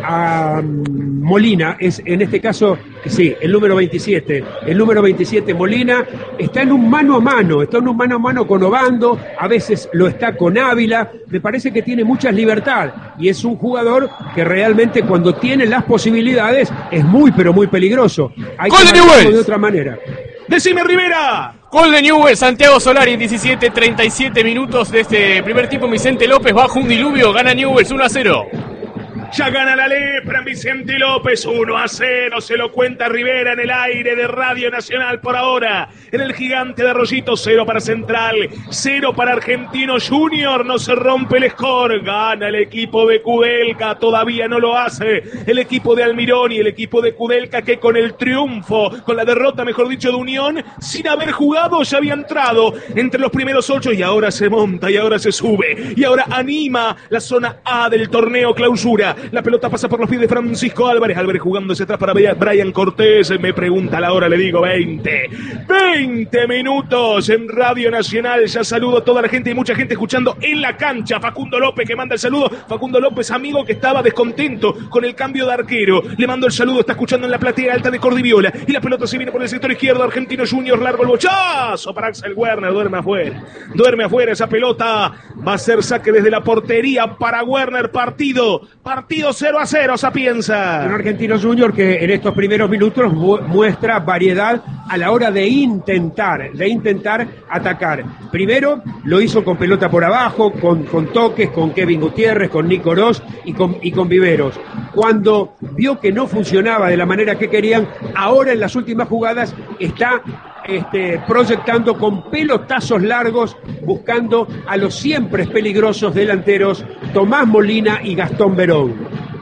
a Molina. Es en este caso, sí, el número 27. El número 27, Molina, está en un mano a mano con Obando. A veces lo está con Ávila. Me parece que tiene mucha libertad. Y es un jugador que realmente cuando tiene las posibilidades es muy, pero muy peligroso. Hay que marcarlo de otra manera. ¡Decime, Rivera! Gol de Newell's, Santiago Solari, 17:37 minutos de este primer tiempo. Vicente López bajo un diluvio, gana Newell's 1-0. Ya gana la lepra Vicente López, 1-0, se lo cuenta Rivera en el aire de Radio Nacional por ahora. En el Gigante de Arroyito, 0 para Central, 0 para Argentino Junior, no se rompe el score, gana el equipo de Kudelka, todavía no lo hace el equipo de Almirón y el equipo de Kudelka que con el triunfo, con la derrota mejor dicho de Unión, sin haber jugado ya había entrado entre los primeros 8 y ahora se monta y ahora se sube y ahora anima la zona A del torneo clausura. La pelota pasa por los pies de Francisco Álvarez. Álvarez jugándose atrás para Brian Cortés. Me pregunta la hora, le digo 20 minutos en Radio Nacional. Ya saludo a toda la gente y mucha gente escuchando en la cancha. Facundo López que manda el saludo. Facundo López, amigo que estaba descontento con el cambio de arquero. Le mando el saludo, está escuchando en la platea alta de Cordiviola. Y la pelota se viene por el sector izquierdo. Argentino Junior, largo el bochazo para Axel Werner. Duerme afuera. Esa pelota va a ser saque desde la portería para Werner. Partido 0-0, Sapienza. Un Argentino Junior que en estos primeros minutos muestra variedad a la hora de intentar atacar. Primero lo hizo con pelota por abajo, con toques, con Kevin Gutiérrez, con Nico Oroz y con Viveros. Cuando vio que no funcionaba de la manera que querían, ahora en las últimas jugadas está proyectando con pelotazos largos, buscando a los siempre peligrosos delanteros Tomás Molina y Gastón Verón.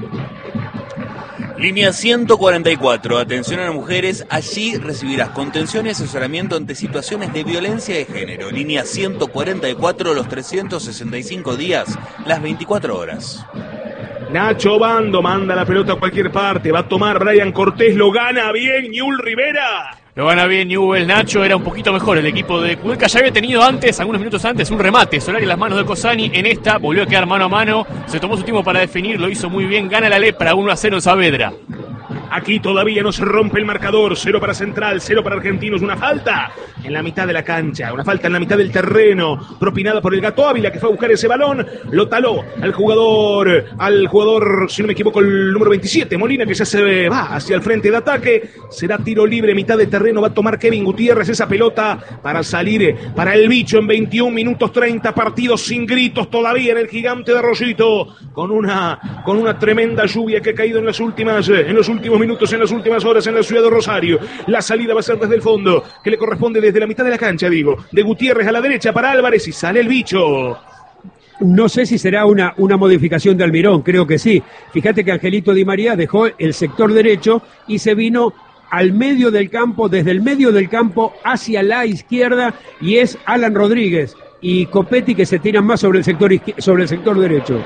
Línea 144, atención a las mujeres, allí recibirás contención y asesoramiento ante situaciones de violencia de género. Línea 144, los 365 días, las 24 horas. Nacho Bando manda la pelota a cualquier parte, va a tomar Brian Cortés, lo gana bien Newell Rivera. Lo gana bien Newell, Nacho, era un poquito mejor el equipo de Kudelka, ya había tenido algunos minutos antes, un remate, Solari en las manos de Cosani, en esta volvió a quedar mano a mano, se tomó su tiempo para definir, lo hizo muy bien, gana la lepra, 1-0 en Saavedra. Aquí todavía no se rompe el marcador, 0 para Central, 0 para Argentinos, una falta en la mitad de la cancha. Una falta en la mitad del terreno, propinada por el Gato Ávila, que fue a buscar ese balón. Lo taló al jugador, si no me equivoco, el número 27, Molina, que ya se va hacia el frente de ataque. Será tiro libre, mitad de terreno. Va a tomar Kevin Gutiérrez esa pelota para salir para el Bicho en 21 minutos 30. Partidos sin gritos todavía en el Gigante de Arroyito, con una tremenda lluvia que ha caído en los últimos minutos, en las últimas horas en la ciudad de Rosario. La salida va a ser desde el fondo, que le corresponde desde la mitad de la cancha, de Gutiérrez a la derecha para Álvarez, y sale el Bicho. No sé si será una modificación de Almirón, creo que sí. Fíjate que Angelito Di María dejó el sector derecho y se vino al medio del campo, desde el medio del campo hacia la izquierda, y es Alan Rodríguez y Copetti que se tiran más sobre el sector derecho.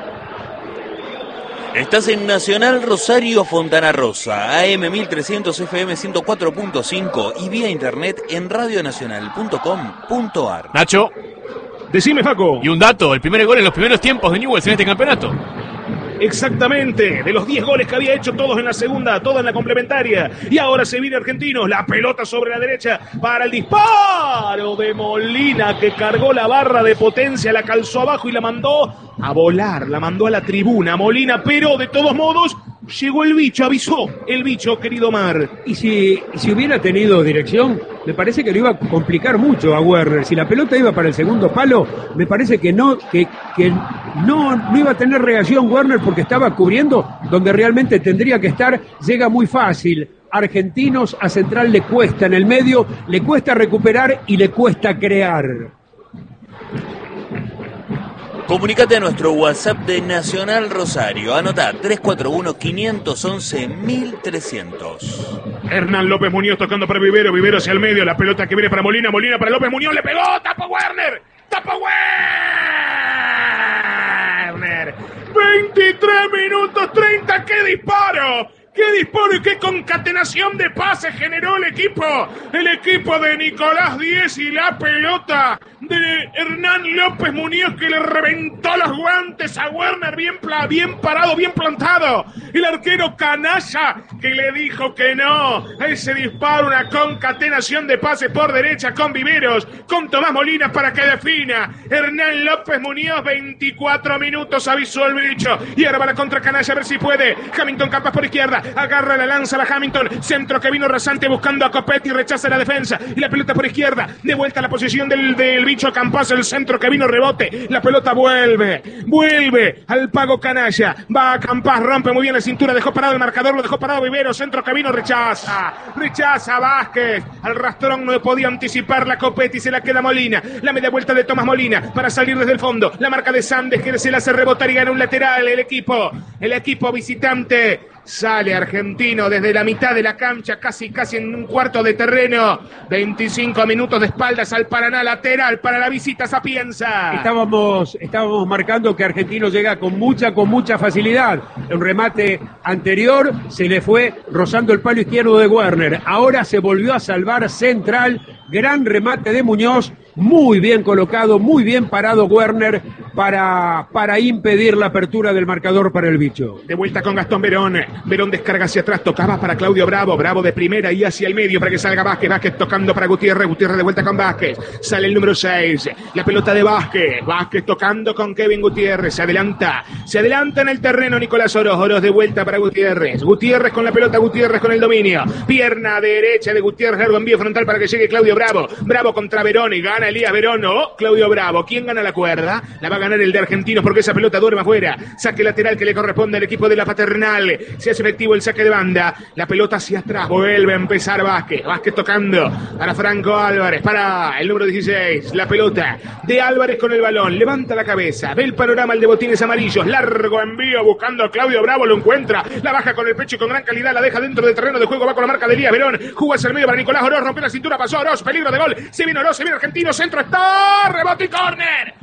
Estás en Nacional Rosario Fontana Rosa, AM 1300 FM 104.5 y vía internet en radionacional.com.ar. Nacho. Decime, Faco. Y un dato, el primer gol en los primeros tiempos de Newell's en este campeonato. Exactamente, de los 10 goles que había hecho, todos en la segunda, todos en la complementaria. Y ahora se viene Argentinos, la pelota sobre la derecha para el disparo de Molina, que cargó la barra de potencia, la calzó abajo y la mandó a volar, la mandó a la tribuna Molina, pero de todos modos llegó el Bicho, avisó el Bicho, querido Mar. Y si hubiera tenido dirección, me parece que lo iba a complicar mucho a Werner. Si la pelota iba para el segundo palo, me parece que no iba a tener reacción Werner, porque estaba cubriendo donde realmente tendría que estar. Llega muy fácil. Argentinos a Central le cuesta en el medio, le cuesta recuperar y le cuesta crear. Comunicate a nuestro WhatsApp de Nacional Rosario. Anotá 341-511-1300. Hernán López Muñoz tocando para Vivero, Vivero hacia el medio, la pelota que viene para Molina, Molina para López Muñoz, le pegó, tapa Werner, tapa Werner. 23 minutos 30, ¡qué disparo! ¡Qué disparo y qué concatenación de pases generó el equipo! El equipo de Nicolás Díez, y la pelota de Hernán López Muñoz, que le reventó los guantes a Werner, bien parado, bien plantado. El arquero Canalla, que le dijo que no a ese disparo, una concatenación de pases por derecha con Viveros, con Tomás Molina para que defina. Hernán López Muñoz, 24 minutos, avisó el Bicho. Y ahora va la contra Canalla, a ver si puede. Hamilton Campas por izquierda. Agarra la lanza la Hamilton, centro que vino rasante buscando a Copetti, rechaza la defensa y la pelota por izquierda, de vuelta a la posición del Bicho Campas, el centro que vino, rebote, la pelota vuelve al Pago Canalla, va a Campas, rompe muy bien la cintura, dejó parado el marcador, lo dejó parado Vivero, centro que vino, rechaza Vázquez, al rastrón no podía anticipar la Copetti, se la queda Molina, la media vuelta de Tomás Molina para salir desde el fondo, la marca de Sandes que se la hace rebotar y gana un lateral el equipo visitante. Sale Argentino desde la mitad de la cancha, casi en un cuarto de terreno. 25 minutos de espaldas al Paraná, lateral para la visita Sapienza. Estábamos marcando que Argentino llega con mucha facilidad. Un remate anterior se le fue rozando el palo izquierdo de Werner. Ahora se volvió a salvar Central. Gran remate de Muñoz. Muy bien colocado, muy bien parado Werner para impedir la apertura del marcador para el Bicho. De vuelta con Gastón Verón. Verón descarga hacia atrás, tocaba para Claudio Bravo. Bravo de primera y hacia el medio para que salga Vázquez. Vázquez tocando para Gutiérrez. Gutiérrez de vuelta con Vázquez. Sale el número 6. La pelota de Vázquez. Vázquez tocando con Kevin Gutiérrez. Se adelanta en el terreno Nicolás Oroz. Oroz de vuelta para Gutiérrez. Gutiérrez con la pelota, Gutiérrez con el dominio. Pierna derecha de Gutiérrez, largo envío frontal para que llegue Claudio Bravo. Bravo contra Verón y gana Elías Verón, no, Claudio Bravo. ¿Quién gana la cuerda? La va a ganar el de Argentinos, porque esa pelota duerme afuera. Saque lateral que le corresponde al equipo de la Paternal. Se hace efectivo el saque de banda. La pelota hacia atrás. Vuelve a empezar Vázquez. Vázquez tocando para Franco Álvarez. Para el número 16. La pelota de Álvarez con el balón. Levanta la cabeza. Ve el panorama el de botines amarillos. Largo envío buscando a Claudio Bravo. Lo encuentra. La baja con el pecho y con gran calidad. La deja dentro del terreno de juego. Va con la marca de Elías Verón. Jugó hacia el medio para Nicolás Oroz. Rompió la cintura. Pasó Oroz. Peligro de gol. Se viene Oroz. Se viene Argentino. Centro está. Rebote y córner.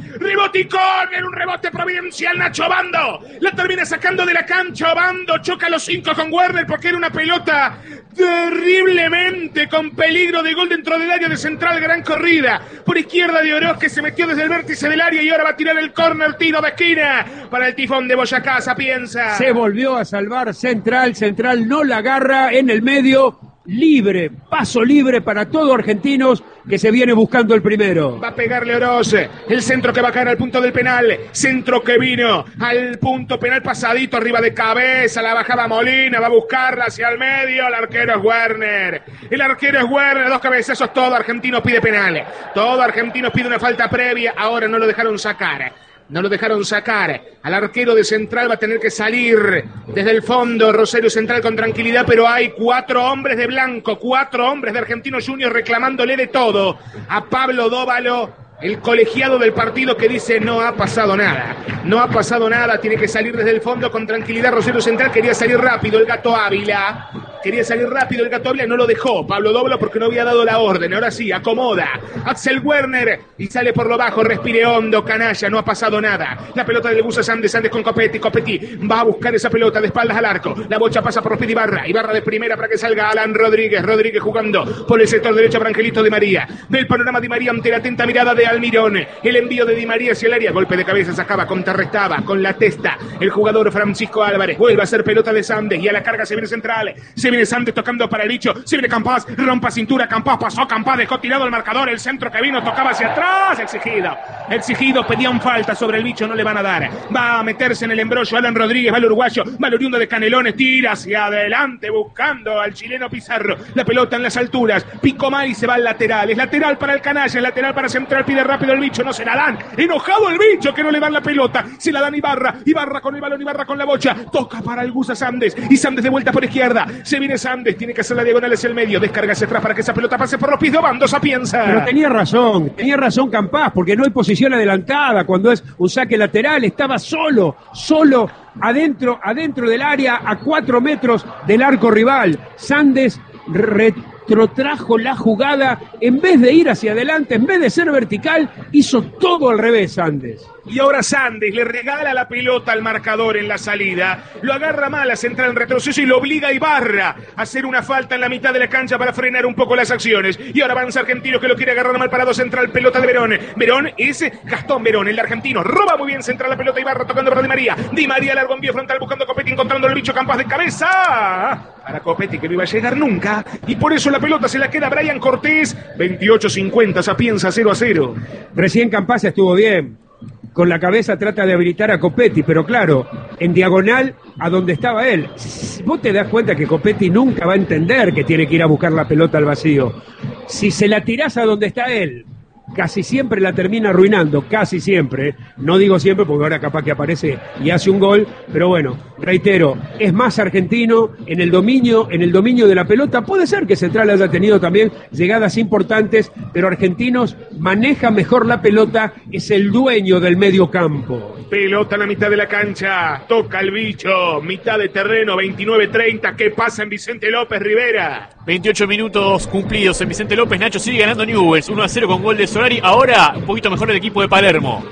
Un rebote providencial. Nacho Bando la termina sacando de la cancha. Bando choca los 5 con Werner, porque era una pelota terriblemente con peligro de gol dentro del área de Central. Gran corrida por izquierda de Oroz, que se metió desde el vértice del área y ahora va a tirar el córner, tiro de esquina para el Tifón de Boyacá. Sapienza se volvió a salvar Central no la agarra en el medio. Libre, paso libre para todos Argentinos, que se viene buscando el primero. Va a pegarle Oroz, el centro que va a caer al punto del penal, centro que vino al punto penal pasadito, arriba de cabeza, la bajaba Molina, va a buscarla hacia el medio, el arquero es Werner, dos cabezazos, todo argentino pide penal, todo argentino pide una falta previa, ahora no lo dejaron sacar. Al arquero de Central va a tener que salir desde el fondo Rosario Central con tranquilidad, pero hay 4 hombres de blanco, 4 hombres de Argentinos Juniors reclamándole de todo a Pablo Dóvalo, el colegiado del partido, que dice no ha pasado nada, tiene que salir desde el fondo con tranquilidad. Rosario Central quería salir rápido, el Gato Ávila no lo dejó Pablo Dóvalo porque no había dado la orden. Ahora sí, acomoda Axel Werner y sale por lo bajo, respire hondo, canalla, no ha pasado nada. La pelota del Busa Sandes con Copetti va a buscar esa pelota de espaldas al arco, la bocha pasa por los pies de Ibarra de primera para que salga Alan Rodríguez jugando por el sector derecho para Angelito Di María, del panorama Di María ante la atenta mirada de Almirón, el envío de Di María hacia el área, golpe de cabeza, sacaba, contrarrestaba con la testa el jugador Francisco Álvarez, vuelve a hacer pelota de Sandes y a la carga se viene Central, se viene Sandes tocando para el bicho, se viene Campás, rompa cintura, Campás pasó, Campás dejó tirado el marcador, el centro que vino tocaba hacia atrás, exigido, pedían falta sobre el bicho, no le van a dar, va a meterse en el embrollo Alan Rodríguez, va el uruguayo, va el oriundo de Canelones, tira hacia adelante buscando al chileno Pizarro, la pelota en las alturas, Pico Mari se va al lateral, es lateral para el canalla, es lateral para Central, pide rápido el bicho, no se la dan, enojado el bicho que no le dan la pelota, se la dan Ibarra con el balón, Ibarra con la bocha, toca para el Gusa Sandes, y Sandes de vuelta por izquierda, se viene Sandes, tiene que hacer la diagonal hacia el medio, descarga hacia atrás para que esa pelota pase por los pies de Obando, Sapienza. Pero tenía razón Campás, porque no hay posición adelantada cuando es un saque lateral, estaba solo adentro del área a 4 metros del arco rival. Sandes retrotrajo la jugada, en vez de ir hacia adelante, en vez de ser vertical, hizo todo al revés Sandes. Y ahora Sandes le regala la pelota al marcador en la salida, lo agarra mal a Central en retroceso y lo obliga a Ibarra a hacer una falta en la mitad de la cancha para frenar un poco las acciones. Y ahora avanza Argentino que lo quiere agarrar mal parado Central, pelota de Verón es Gastón Verón, el argentino, roba muy bien Central la pelota, Ibarra tocando para Di María largo envío frontal buscando Copetti, encontrando el bicho, Campás de cabeza para Copetti que no iba a llegar nunca, y por eso la pelota se la queda Brian Cortés. 28-50, Sapienza 0-0. Recién Campás estuvo bien, con la cabeza trata de habilitar a Copetti, pero claro, en diagonal a donde estaba él. Vos te das cuenta que Copetti nunca va a entender que tiene que ir a buscar la pelota al vacío. Si se la tirás a donde está él, casi siempre la termina arruinando, casi siempre, no digo siempre porque ahora capaz que aparece y hace un gol, pero bueno, reitero, es más argentino en el dominio de la pelota. Puede ser que Central haya tenido también llegadas importantes, pero Argentinos maneja mejor la pelota, es el dueño del medio campo. Pelota en la mitad de la cancha, toca el bicho, mitad de terreno, 29-30, ¿qué pasa en Vicente López Rivera? 28 minutos cumplidos en Vicente López, Nacho sigue ganando Newell's, 1-0 con gol de Solari, ahora un poquito mejor el equipo de Palermo.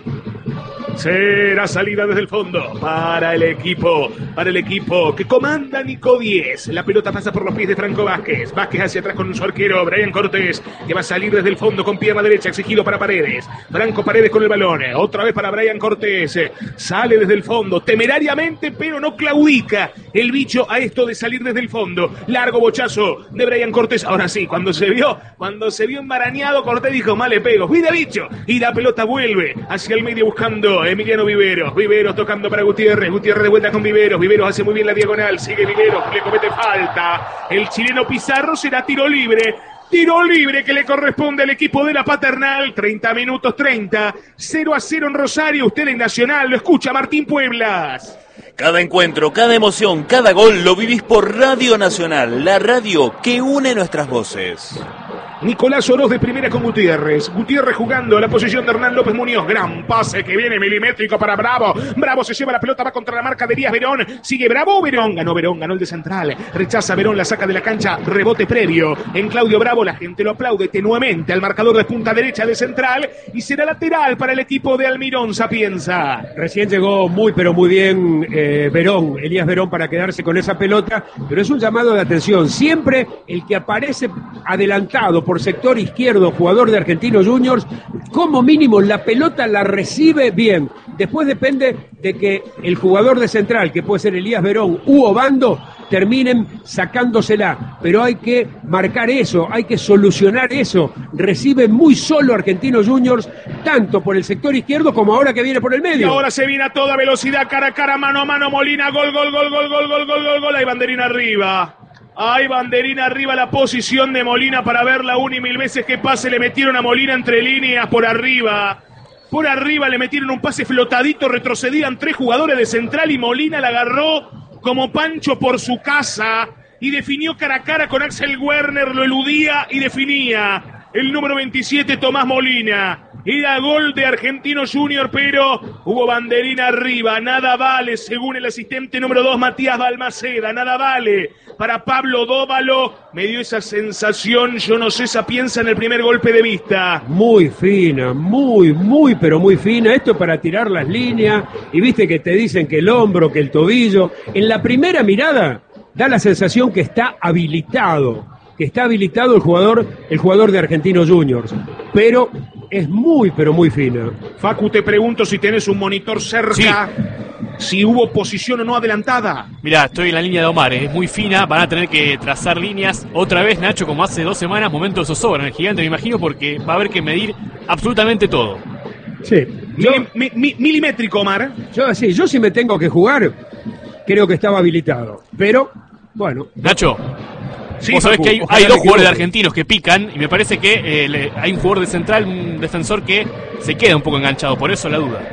Será salida desde el fondo para el equipo que comanda Nico 10. La pelota pasa por los pies de Franco Vázquez hacia atrás con su arquero Brian Cortés, que va a salir desde el fondo con pierna derecha, exigido para Paredes. Franco Paredes con el balón, otra vez para Brian Cortés, sale desde el fondo temerariamente, pero no claudica el bicho a esto de salir desde el fondo. Largo bochazo de Brian Cortés. Ahora sí, cuando se vio embarañado, Cortés dijo, mal le pego, cuida bicho, y la pelota vuelve hacia el medio buscando Emiliano Viveros tocando para Gutiérrez de vuelta con Viveros hace muy bien la diagonal, sigue Viveros, le comete falta, el chileno Pizarro, será tiro libre que le corresponde al equipo de la Paternal. 30 minutos 30, 0-0 en Rosario. Usted en Nacional lo escucha Martín Pueblas. Cada encuentro, cada emoción, cada gol lo vivís por Radio Nacional, la radio que une nuestras voces. Nicolás Oroz de primera con Gutiérrez jugando a la posición de Hernán López Muñoz, gran pase que viene milimétrico para Bravo se lleva la pelota, va contra la marca de Díaz Verón, sigue Bravo, ganó el de Central, rechaza Verón, la saca de la cancha, rebote previo en Claudio Bravo, la gente lo aplaude tenuemente al marcador de punta derecha de Central, y será lateral para el equipo de Almirón Sapienza. Recién llegó muy bien Elías Verón para quedarse con esa pelota, pero es un llamado de atención, siempre el que aparece adelantado por sector izquierdo, jugador de Argentinos Juniors, como mínimo la pelota la recibe bien. Después depende de que el jugador de Central, que puede ser Elías Verón u Obando, terminen sacándosela, pero hay que marcar eso, hay que solucionar eso. Recibe muy solo Argentinos Juniors, tanto por el sector izquierdo como ahora que viene por el medio. Y ahora se viene a toda velocidad, cara a cara, mano a mano, Molina, gol, hay banderina arriba. Hay banderina arriba, la posición de Molina para verla una y mil veces que pase. Le metieron a Molina entre líneas por arriba. Por arriba le metieron un pase flotadito, retrocedían 3 jugadores de Central y Molina la agarró como Pancho por su casa y definió cara a cara con Axel Werner, lo eludía y definía. El número 27, Tomás Molina. Era gol de Argentinos Juniors, pero hubo banderina arriba. Nada vale, según el asistente número 2, Matías Balmaceda. Nada vale para Pablo Dóvalo. Me dio esa sensación, yo no sé, Sapienza en el primer golpe de vista. Muy fina, pero muy fina. Esto es para tirar las líneas. Y viste que te dicen que el hombro, que el tobillo. En la primera mirada da la sensación que está habilitado. Que está habilitado el jugador de Argentinos Juniors. Pero es pero muy fina. Facu, te pregunto si tenés un monitor cerca, si hubo posición o no adelantada. Mirá, estoy en la línea de Omar, es muy fina, van a tener que trazar líneas. Otra vez, Nacho, como hace 2 semanas, momento de zozobra en el Gigante, me imagino, porque va a haber que medir absolutamente todo. Sí. Milimétrico, Omar. Yo si me tengo que jugar, creo que estaba habilitado. Pero, bueno. Nacho. Sí, vos sabés Facu, que hay 2 jugadores de argentinos que pican y me parece que hay un jugador de Central, un defensor que se queda un poco enganchado, por eso la duda.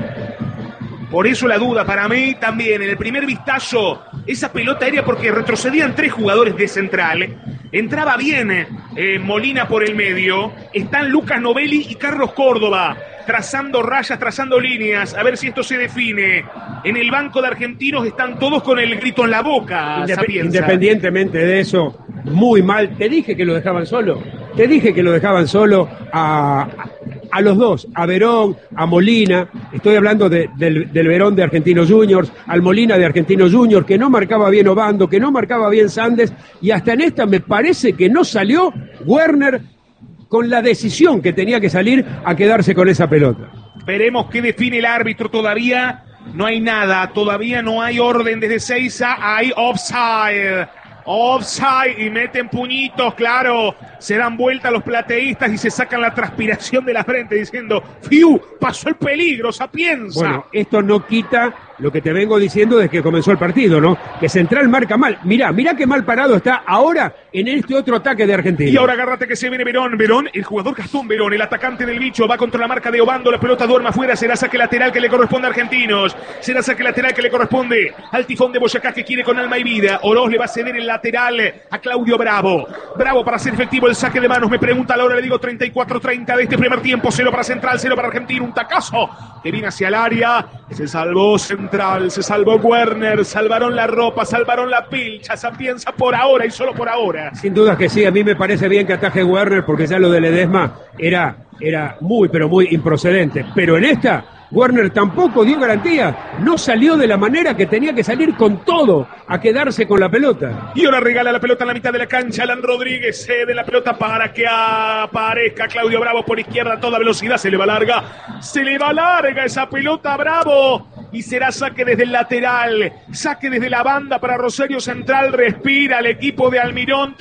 Por eso la duda, para mí también, en el primer vistazo, esa pelota aérea porque retrocedían 3 jugadores de Central, entraba bien Molina por el medio, están Lucas Novelli y Carlos Córdoba, trazando rayas, trazando líneas, a ver si esto se define. En el banco de Argentinos están todos con el grito en la boca, Sapienza. Independientemente de eso, muy mal. Te dije que lo dejaban solo. A los dos, a Verón, a Molina. Estoy hablando del Verón de Argentinos Juniors, al Molina de Argentinos Juniors, que no marcaba bien Obando, que no marcaba bien Sandes, y hasta en esta me parece que no salió Werner con la decisión que tenía que salir a quedarse con esa pelota. Veremos qué define el árbitro. Todavía no hay nada, todavía no hay orden desde Seiza, hay offside y meten puñitos, claro, se dan vuelta los plateístas y se sacan la transpiración de la frente diciendo, ¡fiu! Pasó el peligro, Sapienza. Bueno, esto no quita lo que te vengo diciendo desde que comenzó el partido, ¿no? Que Central marca mal. Mirá qué mal parado está ahora en este otro ataque de Argentina. Y ahora agárrate que se viene Verón, el jugador Gastón Verón, el atacante del bicho, va contra la marca de Obando, la pelota duerme afuera, será saque lateral que le corresponde a Argentinos, será saque lateral que le corresponde al Tifón de Boyacá que quiere con alma y vida. Oroz le va a ceder el lateral a Claudio Bravo para hacer efectivo el saque de manos. Me pregunta a la hora, le digo 34-30 de este primer tiempo, 0 para Central, 0 para Argentina, un tacazo que viene hacia el área, se salvó Central, se salvó Werner, salvaron la ropa, salvaron la pilcha, Sapienza por ahora y solo por ahora. Sin duda que sí, a mí me parece bien que ataje Werner porque ya lo de Ledesma era muy improcedente, pero en esta Werner tampoco dio garantía, no salió de la manera que tenía que salir, con todo a quedarse con la pelota. Y ahora regala la pelota en la mitad de la cancha, Alan Rodríguez cede la pelota para que aparezca Claudio Bravo por izquierda a toda velocidad, se le va larga esa pelota a Bravo y será saque desde el lateral, saque desde la banda para Rosario Central. Respira el equipo de Almirón,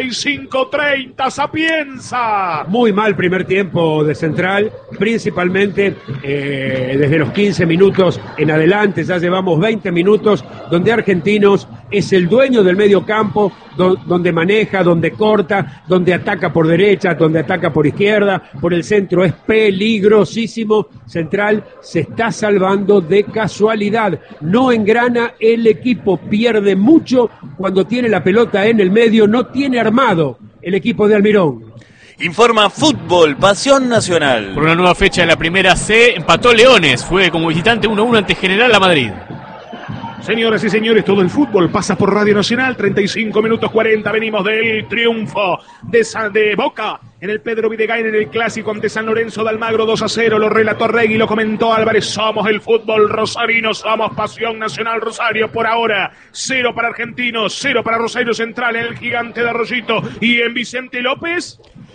35-30, Sapienza. Muy mal primer tiempo de Central, principalmente desde los 15 minutos en adelante. Ya llevamos 20 minutos donde Argentinos es el dueño del medio campo, donde maneja, donde corta, donde ataca por derecha, donde ataca por izquierda, por el centro. Es peligrosísimo. Central se está salvando de casualidad, no engrana el equipo, pierde mucho cuando tiene la pelota en el medio, no tiene armado el equipo de Almirón. Informa Fútbol, Pasión Nacional. Por una nueva fecha en la primera C, empató Leones, fue como visitante 1-1 ante General La Madrid. Señoras y señores, todo el fútbol pasa por Radio Nacional, 35 minutos 40, venimos del triunfo de Boca en el Pedro Videgain en el clásico ante San Lorenzo de Almagro, 2-0, lo relató Regui, lo comentó Álvarez, somos el fútbol rosarino, somos Pasión Nacional Rosario por ahora, 0 para Argentinos, 0 para Rosario Central en el Gigante de Arroyito y en Vicente López.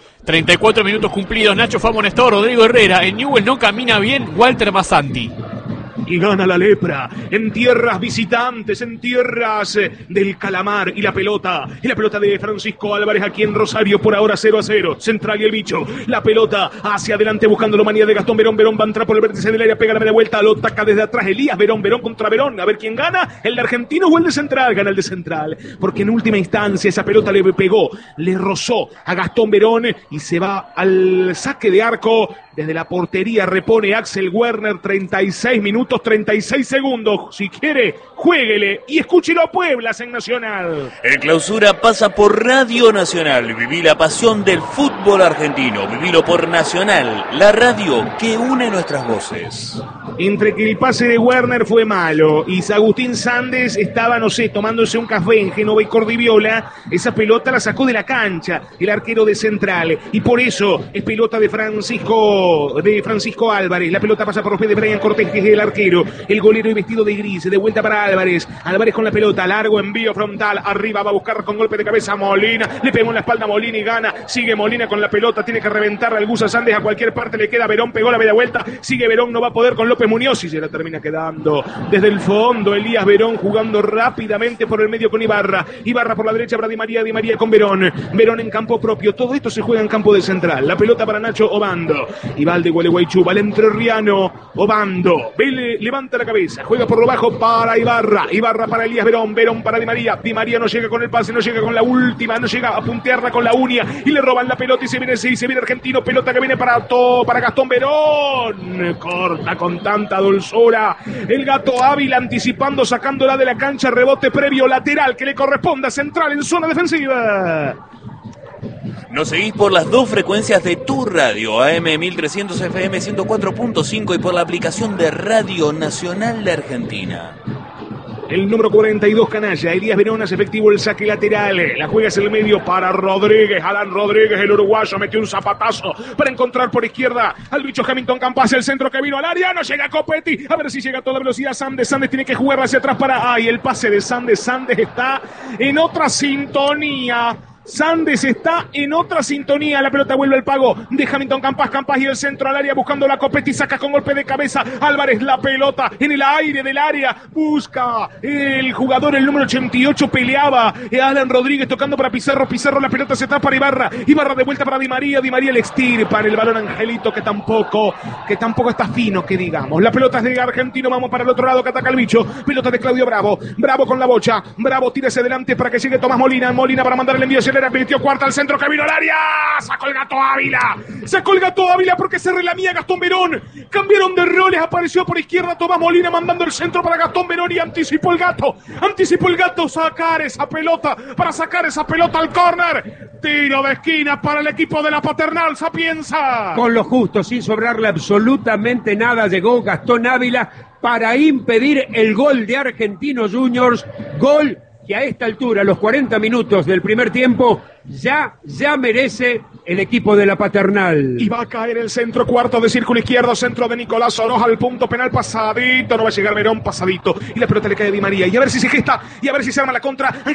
34 minutos cumplidos, Nacho fue amonestado Rodrigo Herrera, en Newell no camina bien Walter Massanti. y gana la lepra en tierras visitantes, en tierras del calamar. Y la pelota de Francisco Álvarez aquí en Rosario, por ahora 0-0. Central y el bicho, la pelota hacia adelante buscando la manía de Gastón Verón. Verón va a entrar por el vértice del área, pega la media vuelta, lo ataca desde atrás Elías Verón. Verón contra Verón, a ver quién gana, el de Argentino o el de Central. Gana el de Central, porque en última instancia esa pelota le pegó, le rozó a Gastón Verón y se va al saque de arco. Desde la portería repone Axel Werner, 36 minutos, 36 segundos. Si quiere, juéguele y escúchelo a Pueblas en Nacional. El Clausura pasa por Radio Nacional. Viví la pasión del fútbol argentino. Vivilo por Nacional, la radio que une nuestras voces. Entre que el pase de Werner fue malo y Agustín Sandes estaba, no sé, tomándose un café en Génova y Cordiviola, esa pelota la sacó de la cancha el arquero de Central. Y por eso es pelota de Francisco Álvarez. La pelota pasa por los pies de Brian Cortés, que es el arquero, el golero y vestido de gris. De vuelta para Álvarez. Álvarez con la pelota, largo envío frontal, arriba va a buscar con golpe de cabeza Molina. Le pegó en la espalda a Molina y gana. Sigue Molina con la pelota, tiene que reventar al Gusa Sandes a cualquier parte. Le queda Verón, pegó la media vuelta. Sigue Verón, no va a poder con López Muñoz y se la termina quedando. Desde el fondo, Elías Verón jugando rápidamente por el medio con Ibarra. Ibarra por la derecha para Di María con Verón. Verón en campo propio. Todo esto se juega en campo de Central. La pelota para Nacho Obando. Y va al de Gualeguaychú, va el entrerriano Obando. Vele levanta la cabeza, juega por lo bajo para Ibarra. Ibarra para Elías Verón. Verón para Di María. Di María no llega con el pase, no llega con la última, no llega a puntearla con la uña. Y le roban la pelota y se viene Argentino. Pelota que viene para Gastón Verón. Corta con tanta dulzura el Gato Ávila, anticipando, sacándola de la cancha. Rebote previo lateral que le corresponde a Central en zona defensiva. Nos seguís por las dos frecuencias de tu radio, AM 1300 FM 104.5 y por la aplicación de Radio Nacional de Argentina. El número 42, canalla, Elías Verón hace efectivo el saque lateral. La juega hacia el medio para Rodríguez. Alan Rodríguez, el uruguayo, metió un zapatazo para encontrar por izquierda al bicho Hamilton Campas. El centro que vino al área, no llega Copetti. A ver si llega a toda velocidad Sandes. Sandes tiene que jugar hacia atrás para... ¡Ay! El pase de Sandes. Sandes está en otra sintonía. Sandes está en otra sintonía. La pelota vuelve al pago de Hamilton Campas. Campas y el centro al área buscando la Copetti. Saca con golpe de cabeza Álvarez. La pelota en el aire del área. Busca el jugador, el número 88. Peleaba Alan Rodríguez tocando para Pizarro. Pizarro, la pelota se está para Ibarra. Ibarra de vuelta para Di María. Di María le extirpa en el balón Angelito, que tampoco está fino, que digamos. La pelota es de Argentino. Vamos para el otro lado que ataca el bicho. Pelota de Claudio Bravo. Bravo con la bocha. Bravo tira hacia adelante para que llegue Tomás Molina. Molina para mandar el envío hacia metió cuarta al centro que vino al área. Sacó el Gato Ávila porque se relamía Gastón Verón. Cambiaron de roles, apareció por izquierda Tomás Molina mandando el centro para Gastón Verón y anticipó el Gato sacar esa pelota al córner. Tiro de esquina para el equipo de la Paternal Sapienza. Con lo justo, sin sobrarle absolutamente nada, llegó Gastón Ávila para impedir el gol de Argentinos Juniors. Gol que a esta altura, los 40 minutos del primer tiempo, ya merece el equipo de la Paternal. Y va a caer el centro, cuarto de círculo izquierdo, centro de Nicolás Oroja al punto penal, pasadito, no va a llegar Verón, pasadito. Y la pelota le cae a Di María, y a ver si se gesta, y a ver si se arma la contra.